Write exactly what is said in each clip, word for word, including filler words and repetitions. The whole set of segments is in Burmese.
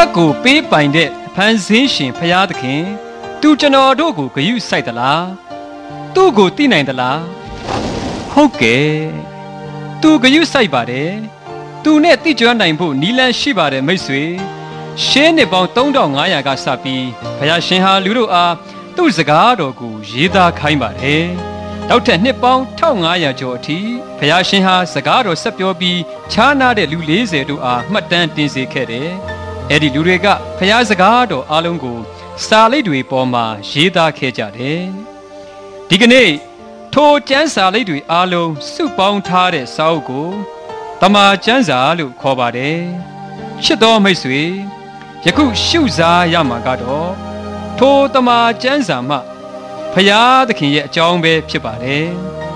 တက်ကိုပေးပိုင်တဲ့ဖန်ဆင်းရှင်ဖျားသခင်သူကျွန်တော်တို့ကိုဂရုစိုက်သလားသူ့ကိုသိနိုင်သလားဟုတ်ကဲ့သူဂရုစိုက်ပါတယ်သူနဲ့သိကျွမ်းနိုင်ဖို့နီလန်းရှိပါတယ်မိတ်ဆွေရှင်းနှစ်ပေါင်းသုံးထောင်ငါးရာကစပြီးဘုရားရှင်ဟာလူတို့အားသူ့စကားတော်ကိုရေးသားခိုင်းပါတယ်နောက်ထပ်နှစ်ပေါင်းတစ်ထောင်ငါးရာကျော်အထိဘုရားရှင်ဟာစကားတော်ဆက်ပြောပြီးခြားနာတဲ့လူလေးဆယ်တို့အားမှတ်တမ်းတင်စေခဲ့တယ်အဲ့ဒီလူတွေကဘုရားစကားတော်အားလုံးကိုစာလိပ်တွေပေါ်မှာရေးသားခဲ့ကြတယ်ဒီကနေ့ထိုကျမ်းစာလိပ်တွေအားလုံးစုပေါင်းထားတဲ့စာအုပ်ကိုတမန်ကျမ်းစာလို့ခေါ်ပါတယ်ချစ်တော်မိတ်ဆွေယခုရှုစားရမှာကတော့ထိုတမန်ကျမ်းစာမှဖျားသခင်ရဲ့အကြောင်းပဲဖြစ်ပါတယ်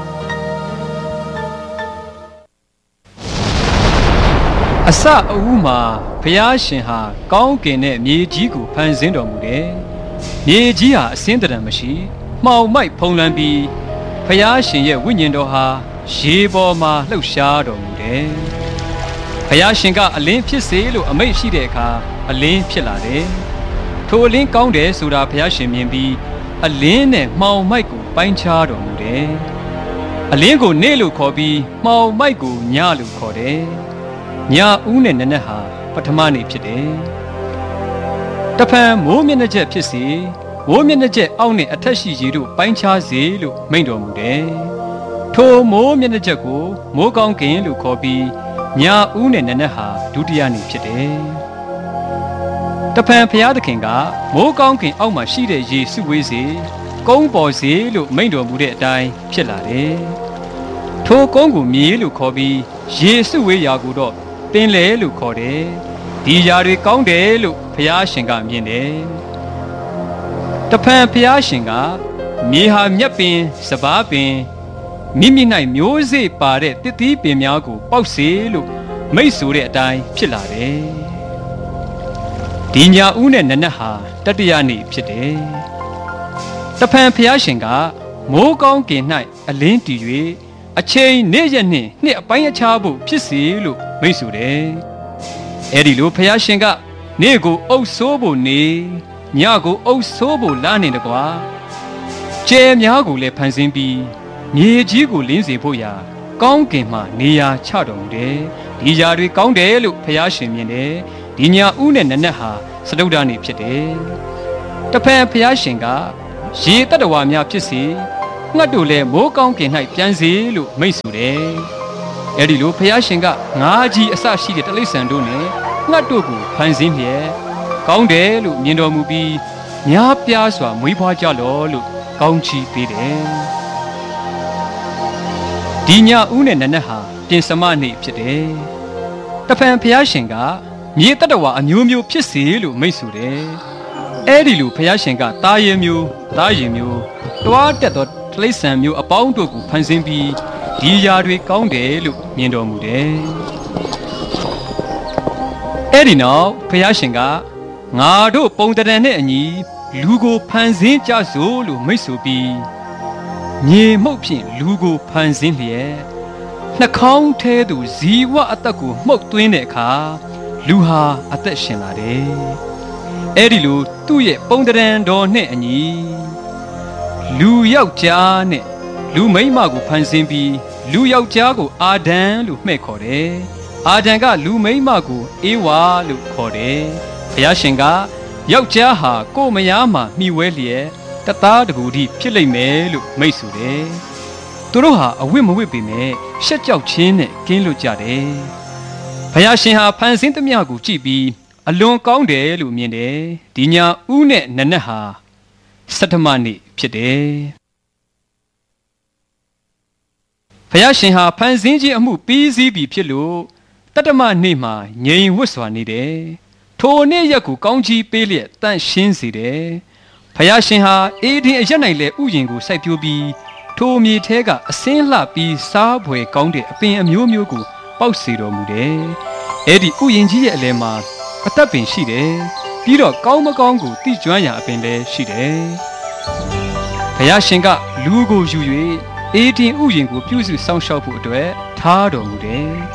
အစအဦးမှာဖျားရှင်ဟာကောင်းကင်နဲ့မြေကြီးကိုဖန်ဆင်းတော်မူတယ်မြေကြီးဟာအစင်းတရံမရှိမှောင်မိုက်ဖုံးလွှမ်းပြီးဖျားရှင်ရဲ့ဝိညာဉ်တော်ဟာရေပေါ်မှာလှုပ်ရှားတော်မူတယ်ဖျားရှင်ကအလင်းဖြစ်စေလို့အမိန့်ရှိတဲ့အခါအလင်းဖြစ်လာတယ်ထိုအလင်းကောင်းတယ်ဆိုတာဖျားရှင်မြင်ပြီးအလင်းနဲ့မှောင်မိုက်ကိုပိုင်းခြားတော်မူတယ်အလင်းကိုနေ့လို့ခေါ်ပြီးမှောင်မိုက်ကိုညလို့ခေါ်တယ်ညဦးနဲ့နနက်ဟာပထမနေ့ဖြစ်တယ်တဖန်မိုးမျက်နှာချက်ဖြစ်စေမိုးမျက်နှာချက်အောက်နဲ့အထက်ရှိရေတို့ပိုင်းခြားစေလို့မိန့်တော်မူတယ်ထိုမိုးမျက်နှာချက်ကိုမိုးကောင်းကင်လို့ခေါ်ပြီးညဦးနဲ့နနက်ဟာဒုတိယနေ့ဖြစ်တယ်တဖန်ဘုရားသခင်ကမိုးကောင်းကင်အောက်မှာရှိတဲ့ရေစုဝေးစေကုန်းပေါ်စေလို့မိန့်တော်မူတဲ့အတိုင်းဖြစ်လာတယ်ထိုကုန်းကိုမြေလို့ခေါ်ပြီးရေစုဝေးရာကိုတော့ပင်လေလို့ခေါ်တယ်ဒီຢာတွေကောင်းတယ်လို့ဘုရားရှင်ကမြင်တယ်တဖန်ဘုရားရှင်ကမြေဟာမြက်ပင်စပါးပင်မိမိ၌မျိုးစေ့ပါတဲ့တစ်သီးပင်များကိုပေါက်စေလို့မိတ်ဆိုတဲ့အတိုင်းဖြစ်လာတယ်ဒီညဦးနဲ့နနက်ဟာတတိယနေ့ဖြစ်တယ်တဖန်ဘုရားရှင်ကမိုးကောင်းကင်၌အလင်းတည်၍အချိန်နေ့ရက်နှင့်နှစ်အပိုင်းအခြားဖို့ဖြစ်စေလို့မိတ်ဆိုတယ်အဲ့ဒီလိုဘုရားရှင်ကနေ့ကိုအုပ်ဆိုးဖို့နေညကိုအုပ်ဆိုးဖို့လမ်းနေတကွာကျဲများကိုလည်းဖန်ဆင်းပြီးမြေကြီးကိုလင်းစေဖို့ရာကောင်းကင်မှနေရာချတော်မူတယ်ဒီຢာတွေကောင်းတယ်လို့ဘုရားရှင်မြင်တယ်ဒီညဦးနဲ့နနက်ဟာစတုဒ္ဓနေ့ဖြစ်တယ်တဖန်ဘုရားရှင်ကရေတတ္တဝါများဖြစ်စေငှက်တို့လည်းမိုးကောင်းကင်၌ပြန်စေလို့မိတ်ဆိုတယ်အဲ့ဒီလိုဘုရားရှင်ကငါးကြီးအစရှိတဲ့တိရစ္ဆာန်တို့နဲ့ငှက်တို့ကိုဖန်ဆင်းလျက်ကောင်းတယ်လို့မြင်တော်မူပြီးများပြားစွာမွေးဖွားကြလောလို့ကောင်းချီးပေးတယ်ဒီညဦးနဲ့နနက်ဟာပြင်စမနေ့ဖြစ်တယ်တဖန်ဘုရားရှင်ကမြေတတ္တဝါအမျိုးမျိုးဖြစ်စေလို့မိတ်ဆိုတယ်အဲ့ဒီလိုဘုရားရှင်ကသားရဲမျိုးသားရင်မျိုးတွားတက်သောတိရစ္ဆာန်မျိုးအပေါင်းတို့ကိုဖန်ဆင်းပြီးဒီຢာတွေကောင်းတယ်လို့မြင်တော်မူတယ်အဲ့ဒီနောက်ဘုရားရှင်ကငါတို့ပုံတံနဲ့အညီလူကိုဖန်ဆင်းကြစို့လို့မိတ်ဆိုပြီးမြေမှုတ်ဖြင့်လူကိုဖန်ဆင်းလျက်နှာခေါင်းထဲသို့ဇီဝအသက်ကိုမှုတ်သွင်းတဲ့အခါလူဟာအသက်ရှင်လာတယ်အဲ့ဒီလိုသူ့ရဲ့ပုံတံတော်နဲ့အညီလူယောက်ျားနဲ့လူမိန်းမကိုဖန်ဆင်းပြီးလူယောက်ျားကိုအာဒံလို့မှဲ့ခေါ်တယ်အာဒံကလူမိန်းမကိုအေဝါလို့ခေါ်တယ်ဘုရားရှင်ကယောက်ျားဟာကိုယ်မယားမှာမှီဝဲလျက်တသားတကူတည်းဖြစ်လိမ့်မယ်လို့မိတ်ဆိုတယ်သူတို့ဟာအဝတ်မဝတ်ပေမဲ့ရှက်ကြောက်ခြင်းနဲ့ကင်းလွတ်ကြတယ်ဘုရားရှင်ဟာဖန်ဆင်းသမျှကိုကြည့်ပြီးအလွန်ကောင်းတယ်လို့မြင်တယ်ဒီညဦးနဲ့နနက်ဟာစတ္တမနေ့ဖြစ်တယ်ဘုရားရှင်ဟာဖန်ဆင်းခြင်းအမှုပြီးစီးပြီဖြစ်လို့တတ္တမနေ့မှာငြိမ်ဝတ်စွာနေတယ်ထိုနေ့ရက်ကိုကောင်းချီးပေးလျက်တန့်ရှင်းစေတယ်ဘုရားရှင်ဟာအေဒင်အရက်၌လည်းဥယျာဉ်ကိုစိုက်ပျိုးပြီးထိုမြေထဲကအစင်းလှပြီးစားဖွယ်ကောင်းတဲ့အပင်အမျိုးမျိုးကိုပေါက်စေတော်မူတယ်အဲ့ဒီဥယျာဉ်ကြီးရဲ့အလယ်မှာအသက်ပင်ရှိတယ်ပြီးတော့ကောင်းမကောင်းကိုသိကျွမ်းရာအပင်လည်းရှိတယ်ဘုရားရှင်ကလူကိုယူ၍အေဒင်ဥယျာဉ်ကိုပြုစုစောင့်ရှောက်ဖို့အတွက်ထားတော်မူတယ်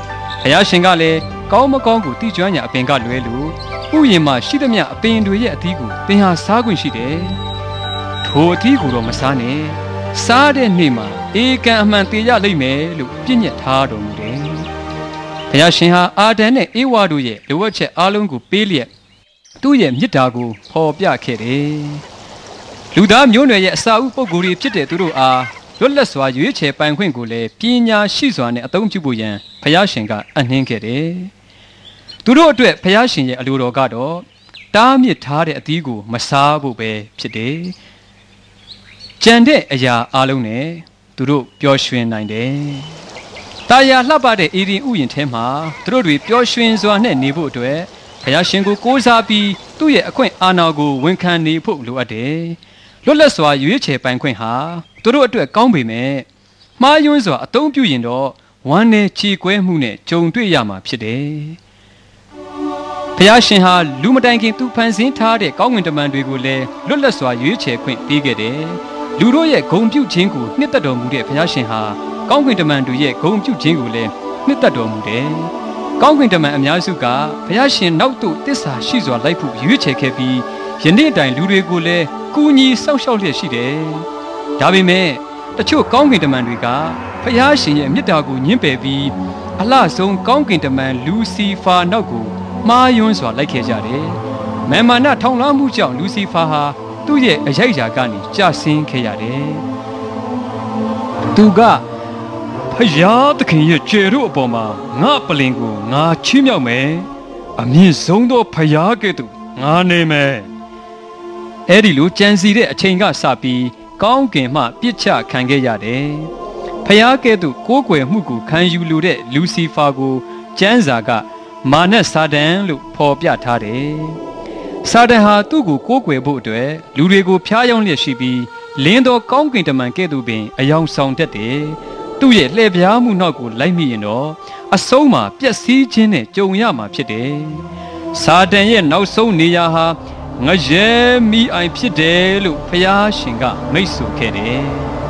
ဘုရားရှင်ကလည်းကောင်းမကောင်းကိုတိကျွမ်းရာအပင်ကလွဲလို့ဥယျာဉ်မှာရှိသမျှအပင်တွေရဲ့အသီးကိုသင်ဟာစားခွင့်ရှိတယ်ထိုအသီးကိုတော့မစားနဲ့စားတဲ့နေ့မှာအေကံအမှန်တေရလိမ့်မယ်လို့ပြည့်ညတ်ထားတော်မူတယ်ဘုရားရှင်ဟာအာဒံနဲ့အေဝါတို့ရဲ့လိုအပ်ချက်အလုံးကိုပေးလျက်သူ့ရဲ့မေတ္တာကိုဖော်ပြခဲ့တယ်လူသားမျိုးနွယ်ရဲ့အစာဥပုဂ္ဂိုလ်တွေဖြစ်တဲ့သူတို့အားလွတ်လပ်စွာရွေးချယ်ပိုင်ခွင့်ကိုလည်းပညာရှိစွာနဲ့အသုံးပြုဖို့ရန်ဘုရားရှင်ကအနှင်းခဲ့တယ်သူတို့အတွက်ဘုရားရှင်ရဲ့အလိုတော်ကတော့တားမြစ်ထားတဲ့အသီးကိုမစားဖို့ပဲဖြစ်တယ်ကြံတဲ့အရာအလုံးနဲ့သူတို့ပျော်ရွှင်နိုင်တယ်တာယာလှပတဲ့အေဒီဥယျာဉ်ထဲမှာသူတို့တွေပျော်ရွှင်စွာနဲ့နေဖို့အတွက်ဘုရားရှင်ကိုကိုးစားပြီးသူ့ရဲ့အခွင့်အာဏာကိုဝန်ခံနေဖို့လိုအပ်တယ်လွတ်လပ်စွာရွေးချယ်ပိုင်ခွင့်ဟာသူတို့အတွက်ကောင်းပေမဲ့မှားယွင်းစွာအသုံးပြုရင်တော့ဝမ်းနဲ့ချီကွဲမှုနဲ့ကြုံတွေ့ရမှာဖြစ်တယ်ဘုရားရှင်ဟာလူမတိုင်ခင်သူဖန်ဆင်းထားတဲ့ကောင်းကင်တမန်တွေကိုလည်းလွတ်လပ်စွာရွေးချယ်ခွင့်ပေးခဲ့တယ်လူတို့ရဲ့ဂုဏ်ပြုခြင်းကိုနှစ်သက်တော်မူတဲ့ဘုရားရှင်ဟာကောင်းကင်တမန်တွေရဲ့ဂုဏ်ပြုခြင်းကိုလည်းနှစ်သက်တော်မူတယ်ကောင်းကင်တမန်အများစုကဘုရားရှင်နောက်သို့တစ္ဆာရှိစွာလိုက်ဖို့ရွေးချယ်ခဲ့ပြီးယနေ့တိုင်လူတွေကိုလည်းကူညီစောင့်ရှောက်လျက်ရှိတယ်ဒါပေမဲ့တချို့ကောင်းကင်တမန်တွေကဘုရားရှင်ရဲ့မေတ္တာကိုညှင်းပယ်ပြီးအလှဆုံးကောင်းကင်တမန်လူစီဖာနောက်ကိုမှားယွင်းစွာလိုက်ခဲ့ကြတယ်။မေမာနထောင်လွှမ်းမှုကြောင့်လူစီဖာဟာသူ့ရဲ့အရိုက်ရာကနေကြာဆင်းခဲ့ရတယ်။သူကဖယားသခင်ရဲ့ကျေတို့အပေါ်မှာငါပလင်ကိုငါချီးမြှောက်မယ်။အမြင့်ဆုံးသောဖယားကဲ့သို့ငါနေမယ်။အဲ့ဒီလိုကြံစီတဲ့အချိန်ကစပြီးကောင်းကင်မှပြစ်ချခံခဲ့ရတယ်။ဖယားကဲ့သို့ကိုးကွယ်မှုကိုခံယူလိုတဲ့လူစီဖာကိုကျမ်းစာကမာနစာတန်လို့ဖော်ပြထားတယ်။စာတန်ဟာသူ့ကိုကိုးကွယ်ဖို့အတွက်လူတွေကိုဖျားယောင်းလျက်ရှိပြီးလင်းသောကောင်းကင်တမန်ကဲ့သို့ပင်အယောင်ဆောင်တတ်တယ်။သူ့ရဲ့လှည့်ပြားမှုနောက်ကိုလိုက်မိရင်တော့အဆုံးမှာပျက်စီးခြင်းနဲ့ကြုံရမှာဖြစ်တယ်။စာတန်ရဲ့နောက်ဆုံးနေရာဟာငရဲမိအိုင်ဖြစ်တယ်လို့ဘုရားရှင်ကမိတ်ဆိုခဲ့တယ်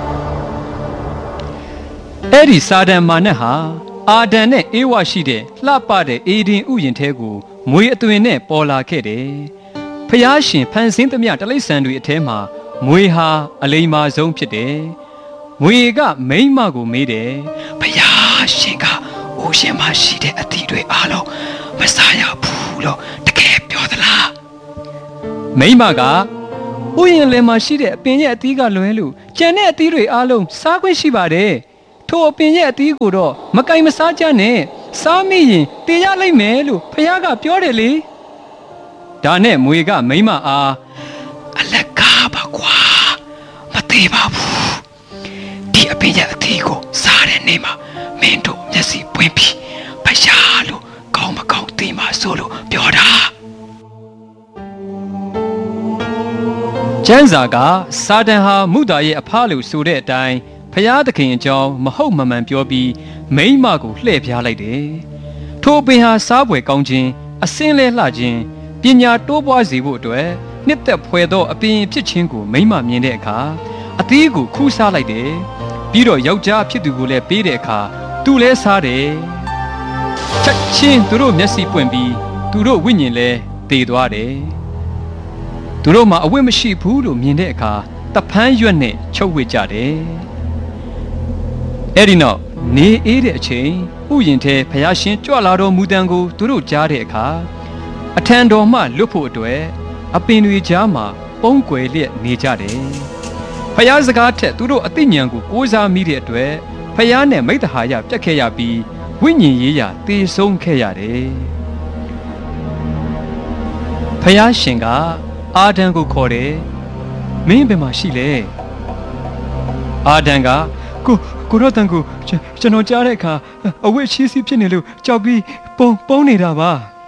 ။အဲ့ဒီစာတန်မာနဟာအာဒံနဲ့အေဝါရှိတဲ့လှပတဲ့အေဒင်ဥယျာဉ်ထဲကိုမွေအသွင်နဲ့ပေါ်လာခဲ့တယ်။ဖျားရှင်ဖန်ဆင်းသမျှတိရစ္ဆာန်တွေအထဲမှာမွေဟာအလိမ္မာဆုံးဖြစ်တယ်။မွေကမိန်းမကိုမေးတယ်။ဖျားရှင်ကအိုးရှင်မရှိတဲ့အသီးတွေအားလုံးမစားရဘူးလို့တကယ်ပြောသလား။မိန်းမကဥယျာဉ်လယ်မှာရှိတဲ့အပင်ရဲ့အသီးကလွဲလို့ကျန်တဲ့အသီးတွေအားလုံးစားခွင့်ရှိပါတယ်။ထိုအပင်ရဲ့အသီးကိုတော့မကင်မစားကြနဲ့စားမိရင်တေရလိမ့်မယ်လို့ဖခင်ကပြောတယ်လေဒါနဲ့မွေကမိမအားအလကားပါကွာမသေးပါဘူးဒီအပင်ရဲ့အသီးကိုစားတဲ့နေ့မှာမင်းတို့မျက်စိပွင့်ပြီးဖခင်လို့ကောင်းမကောင်းသိမှဆိုလို့ပြောတာကျမ်းစာကစာတန်ဟာမုသာရဲ့အဖလို့ဆိုတဲ့အတိုင်းဖျားသခင်အကြောင်းမဟုတ်မမှန်ပြောပြီးမိန်းမကိုလှည့်ပြားလိုက်တယ်။ထိုပင်ဟာစားပွဲကောင်းခြင်းအစင်းလဲလှခြင်းပညာတိုးပွားစေဖို့အတွက်နှစ်သက်ဖွယ်သောအပင်ဖြစ်ခြင်းကိုမိန်းမမြင်တဲ့အခါအသီးကိုခူးစားလိုက်တယ်။ပြီးတော့ယောက်ျားဖြစ်သူကိုလည်းပေးတဲ့အခါသူလည်းစားတယ်။ချက်ချင်းသူတို့မျက်စိပွင့်ပြီးသူတို့ဝိညာဉ်လည်းတည်သွားတယ်။သူတို့မှာအဝတ်မရှိဘူးလို့မြင်တဲ့အခါတဖန်းရွက်နဲ့ချုပ်ဝစ်ကြတယ်။အဲ့ဒီနောက်နေအေးတဲ့အချိန်ဥယျာဉ်ထဲဖျားရှင်ကြွလာတော်မူတံကိုသူတို့ကြားတဲ့အခါအထံတော်မှလွတ်ဖို့အတွက်အပင်တွေကြားမှာပုန်းကွယ်လျက်နေကြတယ်။ဖျားစကားထက်သူတို့အသိဉာဏ်ကိုကိုးစားမိတဲ့အတွက်ဖျားနဲ့မိတ္တဟာယပြတ်ခဲ့ရပြီးဝိညာဉ်ရေးရာတည်ဆုံးခဲ့ရတယ်။ဖျားရှင်ကအာဒံကိုခေါ်တယ်။မင်းဘယ်မှာရှိလဲ။အာဒံကကိုကိုရတန်ကိုကျွန်တော်ကြားတဲ့အခါအဝတ်ချီးစီးဖြစ်နေလို့ကြောက်ပြီးပုံပုံနေတာပါ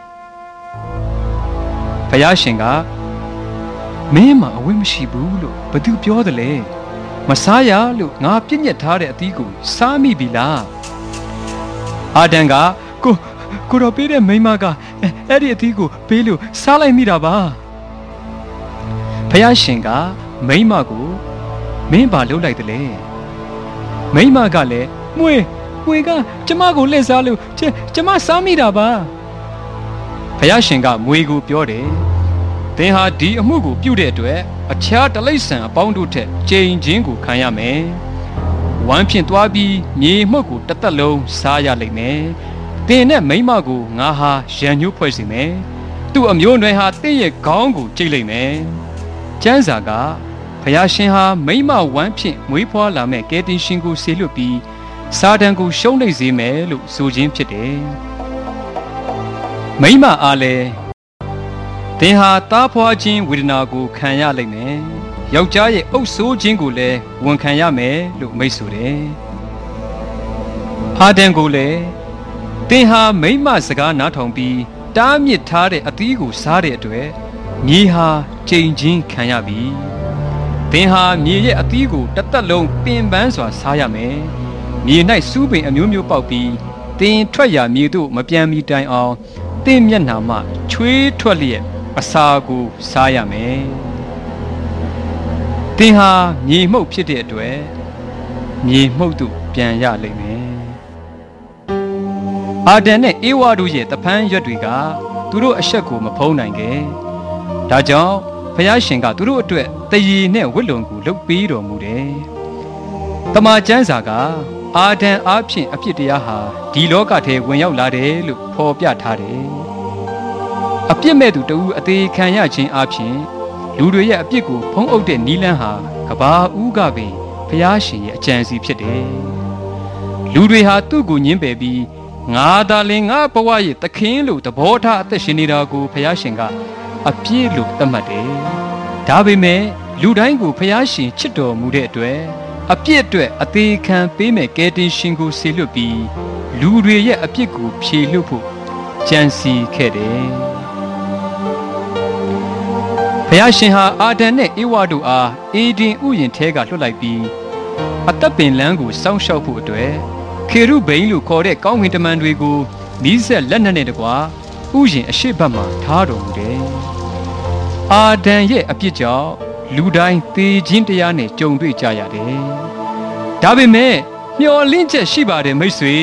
ဘုရားရှင်ကမင်းမှာအဝတ်မရှိဘူးလို့ဘသူပြောတယ်လဲမစားရလို့ငါပြည့်ညက်ထားတဲ့အသီးကိုစားမိပြီလားအာဒံကကိုကိုတော့ပေးတဲ့မိန်းမကအဲ့ဒီအသီးကိုပေးလို့စားလိုက်မိတာပါဘုရားရှင်ကမိန်းမကိုမင်းဘာလုပ်လိုက်တယ်လဲမိမကလည်းမွေမမွေကကျမကိုလှည့်စားလို့ကျကျမစားမိတာပါဖယားရှင်ကမွေကိုပြောတယ်သင်ဟာဒီအမှုကိုပြုတဲ့အတွက်အခြားတလိษံအပေါင်းတို့ထက်ကြိမ်ချင်းကိုခံရမယ်ဝမ်းဖြင့်သွားပြီးမြေမှုတ်ကိုတစ်သက်လုံးစားရလိမ့်မယ်သင်နဲ့မိမကိုငါဟာရန်ညှိုးဖွဲ့စီမယ်သူ့အမျိုးအနွယ်ဟာတင့်ရဲ့ခေါင်းကိုကြိတ်လိုက်မယ်ကျမ်းစာကဖယားရှင်ဟာမိမဝမ်းဖြင့်မွေးဖွားလာမဲ့ကယ်တင်ရှင်ကိုဆေလွတ်ပြီးစာတန်ကိုရှုံးနိမ့်စေမယ်လို့ဆိုခြင်းဖြစ်တယ်မိမအားလည်းသင်ဟာသားဖွားခြင်းဝေဒနာကိုခံရလိမ့်မယ်ယောက်ျားရဲ့အုပ်ဆိုးခြင်းကိုလည်းဝန်ခံရမယ်လို့မိတ်ဆိုတယ်အာဒံကိုလည်းသင်ဟာမိမစကားနားထောင်ပြီးတားမြစ်ထားတဲ့အသီးကိုစားတဲ့အတွက်မြေဟာကြိမ်ချင်းခံရပြီသင်ဟာမြေရဲ့အသီးကိုတစ်သက်လုံးပင်ပန်းစွာစားရမယ်မြေ၌စူးပင်အမျိုးမျိုးပေါက်ပြီးသင်ထွက်ရာမြေသို့မပြန်မီတိုင်အောင်သင်မျက်နှာမှချွေးထွက်လျက်အစာကိုစားရမယ်သင်ဟာမြေမှုတ်ဖြစ်တဲ့အတွက်မြေမှုတ်သို့ပြန်ရလိမ့်မယ်အာဒံနဲ့အေဝါတို့ရဲ့တပန်းရွက်တွေကသူတို့အဆက်ကိုမဖုံးနိုင်ခဲ့ဒါကြောင့်ဘုရားရှင်ကသူတို့အတွက်တရေနဲ့ဝတ်လုံကိုလုပ်ပေးတော်မူတယ်တမန်ကျမ်းစာကအာဒံအားဖြင့်အဖြစ်တရားဟာဒီလောကထဲဝင်ရောက်လာတယ်လို့ဖော်ပြထားတယ်အပြစ်မဲ့သူတဦးအသေးခံရခြင်းအပြင်လူတွေရဲ့အပြစ်ကိုဖုံးအုပ်တဲ့နီလန်းဟာကဘာဦးကပင်ဘုရားရှင်ရဲ့အကြံစီဖြစ်တယ်လူတွေဟာသူ့ကိုညှင်းပယ်ပြီးငါသာလင်ငါဘဝရဲ့သခင်လို့သဘောထားအသက်ရှင်နေတာကိုဘုရားရှင်ကအပြည့်လို့သတ်မှတ်တယ်ဒါပေမဲ့လူတိုင်းကိုဘုရားရှင်ချစ်တော်မူတဲ့အတွက်အပြစ်အတွက်အသေးခံပေးမဲ့ကယ်တင်ရှင်ကိုဆေလွတ်ပြီးလူတွေရဲ့အပြစ်ကိုဖြေလွတ်ဖို့ကြံစီခဲ့တယ်ဘုရားရှင်ဟာအာဒံနဲ့ဧဝတို့အားအေဒင်ဥယျာဉ်ထဲကလွှတ်လိုက်ပြီးအသက်ပင်လန်းကိုစောင့်ရှောက်ဖို့အတွက်ခေရုဗိန်လို့ခေါ်တဲ့ကောင်းကင်တမန်တွေကိုမီးဆက်လက်နက်နဲ့တကွာဥယျာဉ်အရှိတ်ဘက်မှာထားတော်မူတယ်။အာဒံရဲ့အပြစ်ကြောင့်လူတိုင်းသေခြင်းတရားနဲ့ကြုံတွေ့ကြရတယ်။ဒါပေမဲ့မျှော်လင့်ချက်ရှိပါတယ်မိတ်ဆွေ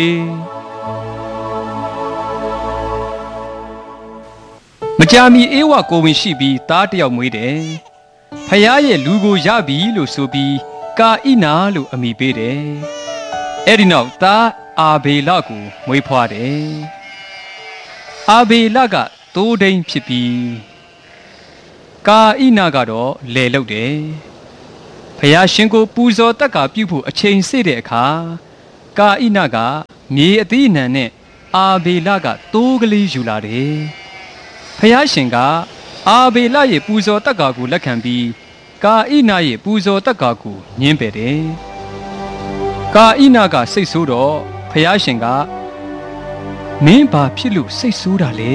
။မကြာမီဧဝကိုဝင်ရှိပြီးသားတစ်ယောက်မွေးတယ်။ဖခင်ရဲ့လူကိုရပြီလို့ဆိုပြီးကာဣနာလို့အမည်ပေးတယ်။အဲ့ဒီနောက်သားအာဘေလကိုမွေးဖွားတယ်။အာဘေလကသိုးဒိန်ဖြစ်ပြီးကာဣနာကတော့လယ်လုပ်တယ်။ဖခင်ရှင်ကိုပူဇော်တက်ကပြုဖို့အချိန်စေ့တဲ့အခါကာဣနာကမြေအသီးအနှံနဲ့အာဘေလကသိုးကလေးယူလာတယ်။ဖခင်ရှင်ကအာဘေလရဲ့ပူဇော်တက်ကာကိုလက်ခံပြီးကာဣနာရဲ့ပူဇော်တက်ကာကိုညှင်းပယ်တယ်။ကာဣနာကစိတ်ဆိုးတော့ဖခင်ရှင်ကမင်းဘာဖြစ်လို့စိတ်ဆိုးတာလဲ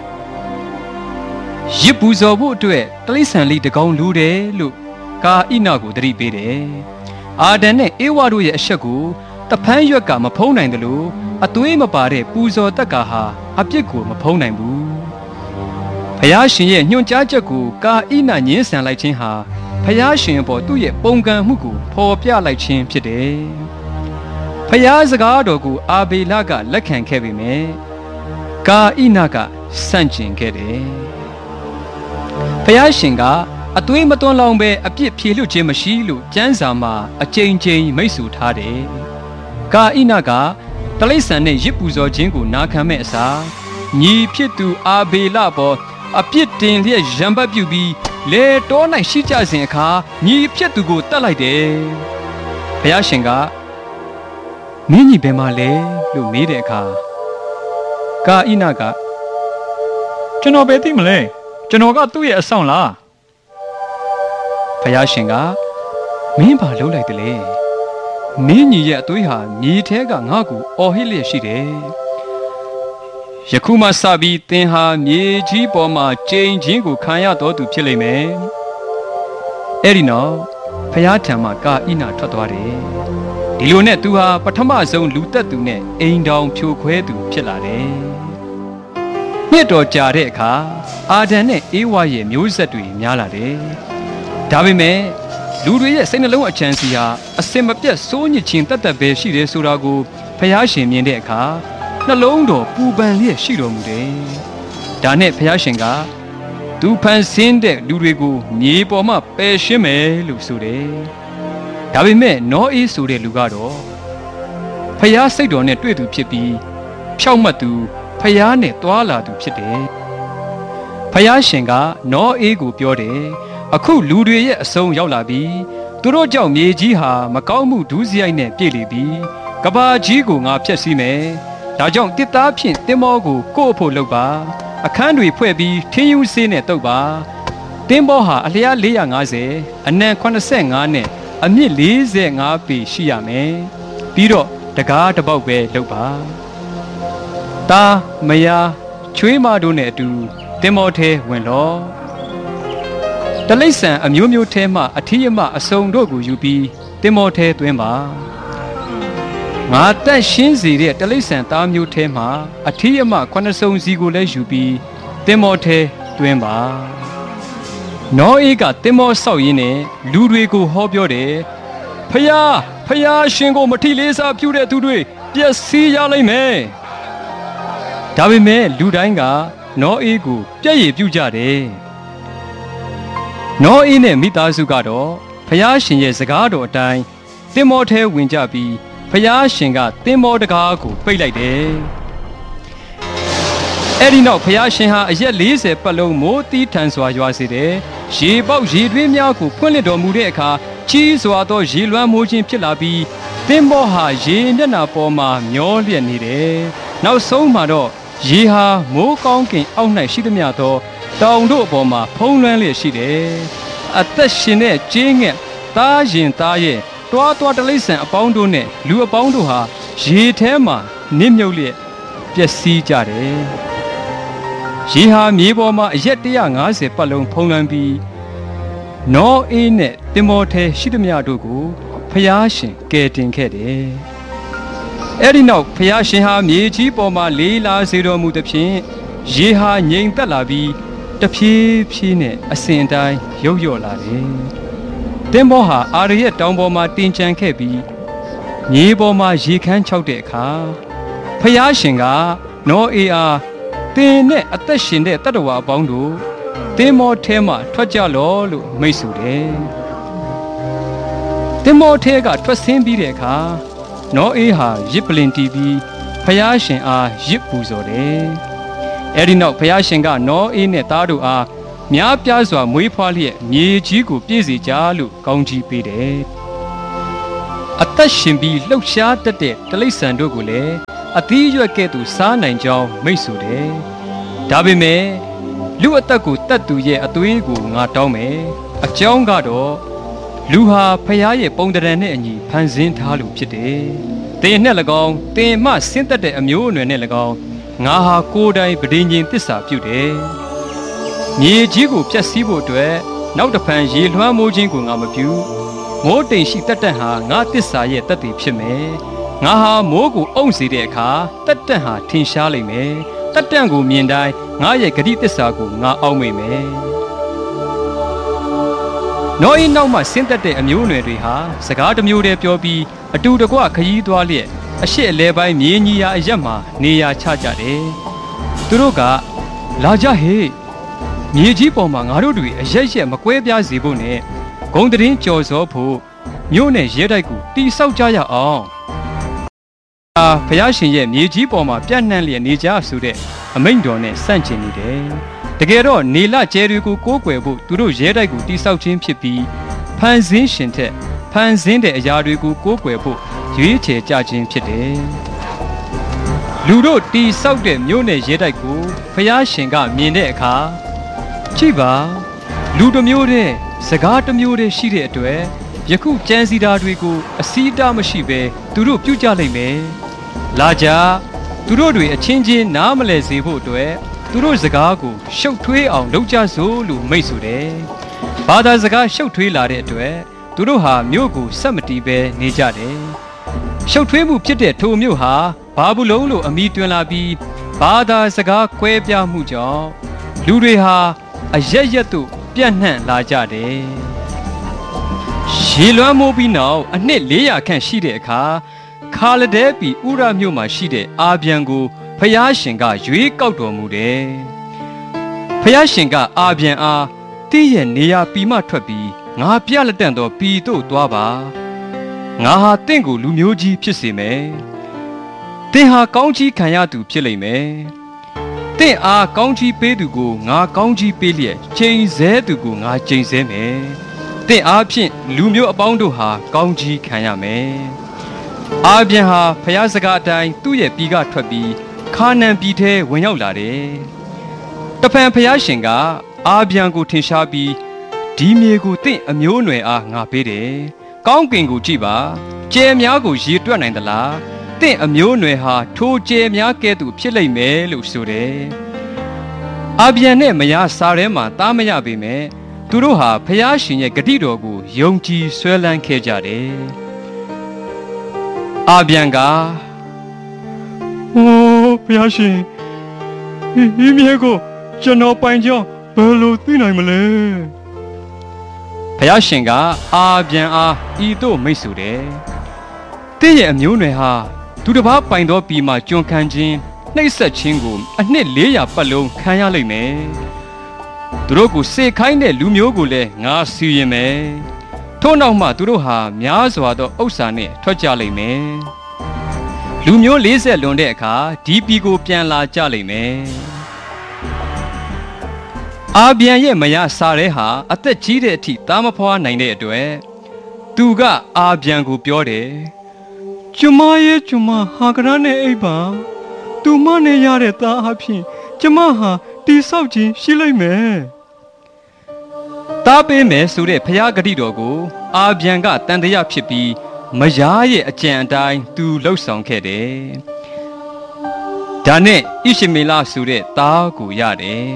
။ရစ်ပူဇော်ဖို့အတွက်တိရစ္ဆာန်လေးတကောင်လိုတယ်လို့ကာဣနာကိုသတိပေးတယ်။အာဒံနဲ့ဧဝတို့ရဲ့အဆက်ကိုတဖန်းရွက်ကမဖုံးနိုင်တယ်လို့အသွေးမပါတဲ့ပူဇော်တက်ကာဟာအပြစ်ကိုမဖုံးနိုင်ဘူး။ဖခင်ရှင်ရဲ့ညွှန်ကြားချက်ကိုကာဣနာညှင်းဆန်လိုက်ခြင်းဟာဖျားရှင်အပေါ်သူ့ရဲ့ပုံကံမှုကိုဖော်ပြလိုက်ခြင်းဖြစ်တယ်။ဖျားစကားတော်ကိုအာဘေလကလက်ခံခဲ့ပေမဲ့ကာဣနာကဆန့်ကျင်ခဲ့တယ်။ဖျားရှင်ကအသွေးမသွန်းလောင်ပဲအပြစ်ဖြေလွတ်ခြင်းမရှိလို့ကျမ်းစာမှာအကြိမ်ကြိမ်မိတ်ဆွေထားတယ်။ကာဣနာကတလိษံနဲ့ရစ်ပူဇော်ခြင်းကိုနာခံမဲ့အစားညီဖြစ်သူအာဘေလပေါ်အပြစ်တင်လျက်ရံပတ်ပြုပြီးလေတော၌ရှိကြစဉ်အခါညီဖြစ်သူကိုတတ်လိုက်တယ်။ဘုရားရှင်ကမင်းညီဘယ်မှာလဲလို့မေးတဲ့အခါကာဣနာကကျွန်တော်ပဲသိမလဲကျွန်တော်ကသူ့ရဲ့အဆောင်လားဘုရားရှင်ကမင်းဘာလုပ်လိုက်တယ်လဲမင်းညီရဲ့အသွေးဟာမြေထဲကငါ့ကိုအော်ဟစ်လျက်ရှိတယ်ယခုမှစပြီးသင်ဟာမြေကြီးပေါ်မှာကျိန်ချင်းကိုခံရတော်သူဖြစ်လိမ့်မယ်။အဲ့ဒီနောက်ဖျားထံမှကာဣနာထွက်သွားတယ်။ဒီလိုနဲ့သူဟာပထမဆုံးလူသက်သူနဲ့အိမ်တောင်ဖြိုခွဲသူဖြစ်လာတယ်။နှစ်တော်ကြာတဲ့အခါအာဒံနဲ့ဧဝရဲ့မျိုးဆက်တွေများလာတယ်။ဒါပေမဲ့လူတွေရဲ့စိတ်နှလုံးအချမ်းစီဟာအစင်မပြတ်စိုးညစ်ခြင်းတတ်တတ်ပဲရှိတယ်ဆိုတာကိုဖယားရှင်မြင်တဲ့အခါနှလုံးတော်ပူပန်လျက်ရှိတော်မူတယ်။ဒါနဲ့ဖယားရှင်ကသူဖန်ဆင်းတဲ့လူတွေကိုမြေပေါ်မှာပယ်ရှင်းမယ်လို့ဆိုတယ်။ဒါပေမဲ့နောအေးဆိုတဲ့လူကတော့ဖယားစိတ်တော်နဲ့တွေ့သူဖြစ်ပြီးဖြောက်မှတ်သူဖယားနဲ့တွာလာသူဖြစ်တယ်။ဖယားရှင်ကနောအေးကိုပြောတယ်အခုလူတွေရဲ့အဆုံးရောက်လာပြီသူတို့ကြောင့်မြေကြီးဟာမကောင်းမှုဒုစရိုက်နဲ့ပြည့်လေပြီကဘာကြီးကိုငါဖျက်ဆီးမယ်ဒါကြောင့်တစ်သားဖြင့်တင်မောကိုကို့ဖို့လုပ်ပါအခန်းတွေဖွဲ့ပြီးထင်းယူဆေးနဲ့တုပ်ပါတင်မောဟာအလျား၄၅၀အနံ၈၅နဲ့အမြင့်၄၅ပေရှိရမယ်ပြီးတော့တကားတစ်ပေါက်ပဲလုပ်ပါတာမယားချွေးမတို့နဲ့အတူတင်မောထဲဝင်လောတလိษံအမျိုးမျိုးထဲမှအထီးအမအစုံတို့ကိုယူပြီးတင်မောထဲသွင်းပါငါတက်ရှင်းစေတဲ့တလိษံသားမျိုးထဲမှအထီးအမခုနှစ်စုံစီကိုလည်းယူပြီးတင်မောထဲသွင်းပါနောအေးကတင်မောဆောက်ရင်းနဲ့လူတွေကိုဟောပြောတယ်ဖယားဖယားရှင်ကိုမထီလေးစားပြုတဲ့သူတွေပျက်စီးရလိမ့်မယ်ဒါပေမဲ့လူတိုင်းကနောအေးကိုပြည့်ရည်ပြုကြတယ်နောအေးနဲ့မိသားစုကတော့ဖယားရှင်ရဲ့စကားတော်အတိုင်းတင်မောထဲဝင်ကြပြီးဖယားရှင်ကတင်မောတကားကိုပိတ်လိုက်တယ်အဲ့ဒီနောက်ဖယားရှင်ဟာအရက်၄၀ပတ်လုံးမိုးတီးထန်စွာရွာစေတယ်ရေပေါက်ရေတွင်းများကိုဖွင့်လှစ်တော်မူတဲ့အခါကြီးစွာသောရေလွှမ်းမိုးခြင်းဖြစ်လာပြီးတင်မောဟာရေမျက်နှာပေါ်မှာမျောလျက်နေတယ်နောက်ဆုံးမှာတော့ရေဟာမိုးကောင်းကင်အောက်၌ရှိသမျှသောတောင်တို့အပေါ်မှာဖုံးလွှမ်းလျက်ရှိတယ်အသက်ရှင်တဲ့ကျေးငှက်သားရင်သားရဲ့တွားတွားတလိษံအပေါင်းတို့နဲ့လူအပေါင်းတို့ဟာရေထဲမှာနစ်မြုပ်လျက်ပျက်စီးကြတယ်ရေဟာမြေပေါ်မှာအရက်၁၅၀ပတ်လုံးဖုံးလွှမ်းပြီးနောအေးနဲ့တင်မောထဲရှိသမျှတို့ကိုဖယားရှင်ကယ်တင်ခဲ့တယ်အဲ့ဒီနောက်ဖယားရှင်ဟာမြေကြီးပေါ်မှာလေးလာစေတော်မူသဖြင့်ရေဟာငြိမ်သက်လာပြီးတဖြည်းဖြည်းနဲ့အစဉ်တိုင်းရုပ်လျော့လာတယ်။တင်မောဟာအာရရဲ့တောင်ပေါ်မှာတင်ချန်ခဲ့ပြီးမြေပေါ်မှာရေခမ်းချောက်တဲ့အခါဖယားရှင်ကနောအေအားတင်နဲ့အသက်ရှင်တဲ့တတ္တဝါအပေါင်းတို့တင်မောထဲမှာထွက်ကြလောလို့မိတ်ဆိုတယ်။တင်မောထဲကထွက်ဆင်းပြီးတဲ့အခါနောအေးဟာရစ်ပလင်တီးပြီးဖယားရှင်အားရစ်ပူဇော်တယ်။အဲဒီနောက်ဖယားရှင်ကနောအေးနဲ့သားတို့အားများပြားစွာမွေးဖွားလျက်မြေကြီးကိုပြည့်စေကြလို့ကောင်းချီးပေးတယ်။အသက်ရှင်ပြီးလှုပ်ရှားတတ်တဲ့တလိษံတို့ကိုလည်းအသီးရွက်ကဲ့သို့စားနိုင်ကြောင်းမိတ်ဆိုတယ်။ဒါပေမဲ့လူအသက်ကိုတတ်သူရဲ့အသွေးကိုငါတောင်းမယ်။အကြောင်းကတော့လူဟာဖယားရဲ့ပုံတံနဲ့အညီဖန်ဆင်းထားလို့ဖြစ်တယ်။တင်နဲ့၎င်းတင်မှဆင်းသက်တဲ့အမျိုးအနွယ်နဲ့၎င်းငါဟာကိုယ်တိုင်ပဋိညာဉ်သစ္စာပြုတယ်။မြေကြီးကိုဖျက်ဆီးဖို့အတွက်နောက်တစ်ဖန်ရေလွှမ်းမိုးခြင်းကိုငါမပြုမိုးတိမ်ရှိတတ်တတ်ဟာငါသစ္စာရဲ့တတ်တည်ဖြစ်မယ်။ငါဟာမိုးကိုအုံစေတဲ့အခါတတ်တတ်ဟာထင်ရှားလိမ့်မယ်။တတ်တတ်ကိုမြင်တိုင်းငါရဲ့ဂတိသစ္စာကိုငါအောက်မေ့မယ်။နောအေးနောက်မှဆင်းသက်တဲ့အမျိုးအနွယ်တွေဟာစကားတစ်မျိုးတည်းပြောပြီးအတူတကွခရီးသွားလျက်အရှိအလဲပိုင်းမြေညီယာအရက်မှာနေရာချကြတယ်။သူတို့ကလာကြဟေ့မြေကြီးပေါ်မှာငါတို့တွေအရက်ရက်မကွဲပြားစေဖို့နဲ့ဂုံတရင်ကြော်စောဖို့မြို့နဲ့ရဲတိုက်ကိုတီဆောက်ကြရအောင်။အာဘုရားရှင်ရဲ့မြေကြီးပေါ်မှာပြန့်နှံ့လျက်နေကြဆိုတဲ့အမိန့်တော်နဲ့ဆန့်ကျင်နေတယ်။တကယ်တော့နေလကျဲတွေကိုကိုးကွယ်ဖို့သူတို့ရဲတိုက်ကိုတီဆောက်ခြင်းဖြစ်ပြီးဖန်ဆင်းရှင်ထက်ဖန်ဆင်းတဲ့အရာတွေကိုကိုးကွယ်ဖို့ရွေးချယ်ကြခြင်းဖြစ်တယ်။လူတို့တီဆောက်တဲ့မြို့နယ်ရဲတိုက်ကိုဖျားရှင်ကမြင်တဲ့အခါကြည့်ပါလူတစ်မျိုးတည်းစကားတစ်မျိုးတည်းရှိတဲ့အတွက်ယခုကြံစီတာတွေကိုအစည်းအတားမရှိပဲသူတို့ပြုကြလိမ့်မယ်။လာကြသူတို့တွေအချင်းချင်းနားမလည်စေဖို့အတွက်သူတို့စကားကိုရှုပ်ထွေးအောင်လုပ်ကြစို့လို့မိတ်ဆိုတယ်။ဘာသာစကားရှုပ်ထွေးလာတဲ့အတွက်သူတို့ဟာမြို့ကိုဆက်မတီးပဲနေကြတယ်။ရှုပ်ထွေးမှုဖြစ်တဲ့ထိုမြို့ဟာဘာဘူးလုံလို့အမိတွင်လာပြီးဘာသာစကားကွဲပြားမှုကြောင့်လူတွေဟာအရက်ရက်တို့ပြန့်နှံ့လာကြတယ်။ရေလွှမ်းမိုးပြီးနောက်အနှစ်၄၀၀ခန့်ရှိတဲ့အခါခါလဒဲပီဥရမြို့မှာရှိတဲ့အာဗျံကိုဖျားရှင်ကရွေးကောက်တော်မူတယ်ဖျားရှင်ကအာဗျံအားတင့်ရဲ့နေရာပီမထွက်ပြီးငါပြလက်တန့်သောပီတို့သွားပါငါဟာတင့်ကိုလူမျိုးကြီးဖြစ်စေမယ်တင်ဟာကောင်းကြီးခံရသူဖြစ်လိမ့်မယ်တင့်အားကောင်းကြီးပေးသူကိုငါကောင်းကြီးပေးလျက်ချိန်ဆသူကိုငါချိန်ဆမယ်တင့်အားဖြင့်လူမျိုးအပေါင်းတို့ဟာကောင်းကြီးခံရမယ်အာဗျံဟာဖျားစကားအတိုင်းသူ့ရဲ့ပြည်ကထွက်ပြီးခါနန်ပြည်ထဲဝင်ရောက်လာတယ်တဖန်ဖျားရှင်ကအာဗျံကိုထင်ရှားပြီးဒီမြေကိုတင့်အမျိုးအနွယ်အားငါပေးတယ်ကောင်းကင်ကိုကြည့်ပါကျဲများကိုရေတွက်နိုင်သလားတင့်အမျိုးအနွယ်ဟာထိုကျဲများကဲ့သို့ဖြစ်လိမ့်မယ်လို့ဆိုတယ်အာဗျံနဲ့မယားစာထဲမှာတားမရပေမဲ့သူတို့ဟာဖျားရှင်ရဲ့ဂတိတော်ကိုယုံကြည်ဆွဲလန်းခဲ့ကြတယ်အာဗျံကအိုးဖျားရှင်ဒီမြေကိုကျွန်တော်ပိုင်ကြောင်းဘယ်လိုသိနိုင်မလဲဖျားရှင်ကအာဗျံအားဤသို့မိတ်ဆိုတယ်တင့်ရဲ့အမျိုးအနွယ်ဟာသူတစ်ပါးပိုင်သောပြည်မှာကျွန်ခံခြင်းနှိပ်စက်ခြင်းကိုအနှစ်လေးရာပတ်လုံးခံရလိမ့်မယ်သူတို့ကိုစေခိုင်းတဲ့လူမျိုးကိုလည်းငါစီရင်မယ်ထို့နောက်မှသူတို့ဟာများစွာသောဥစ္စာနဲ့ထွက်ကြလိမ့်မယ်လူမျိုးလေးဆက်လွန်တဲ့အခါဒီပြည်ကိုပြန်လာကြလိမ့်မယ်အာဗျံရဲ့မယားစာရဲဟာအသက်ကြီးတဲ့အထိသားမဖွားနိုင်တဲ့အတွက်သူကအာဗျံကိုပြောတယ်ကျမရဲ့ကျမဟာကရနဲ့အိပ်ပါသူမနဲ့ရတဲ့သားအဖြစ်ကျမဟာတိဆောက်ခြင်းရှိလိမ့်မယ်တားပေးမယ်ဆိုတဲ့ဖျားဂတိတော်ကိုအာဗျံကတန်တရားဖြစ်ပြီးမယားရဲ့အကြံအတိုင်းသူလှုပ်ဆောင်ခဲ့တယ်ဒါနဲ့ဣရှမေလဆိုတဲ့သားကိုရတယ်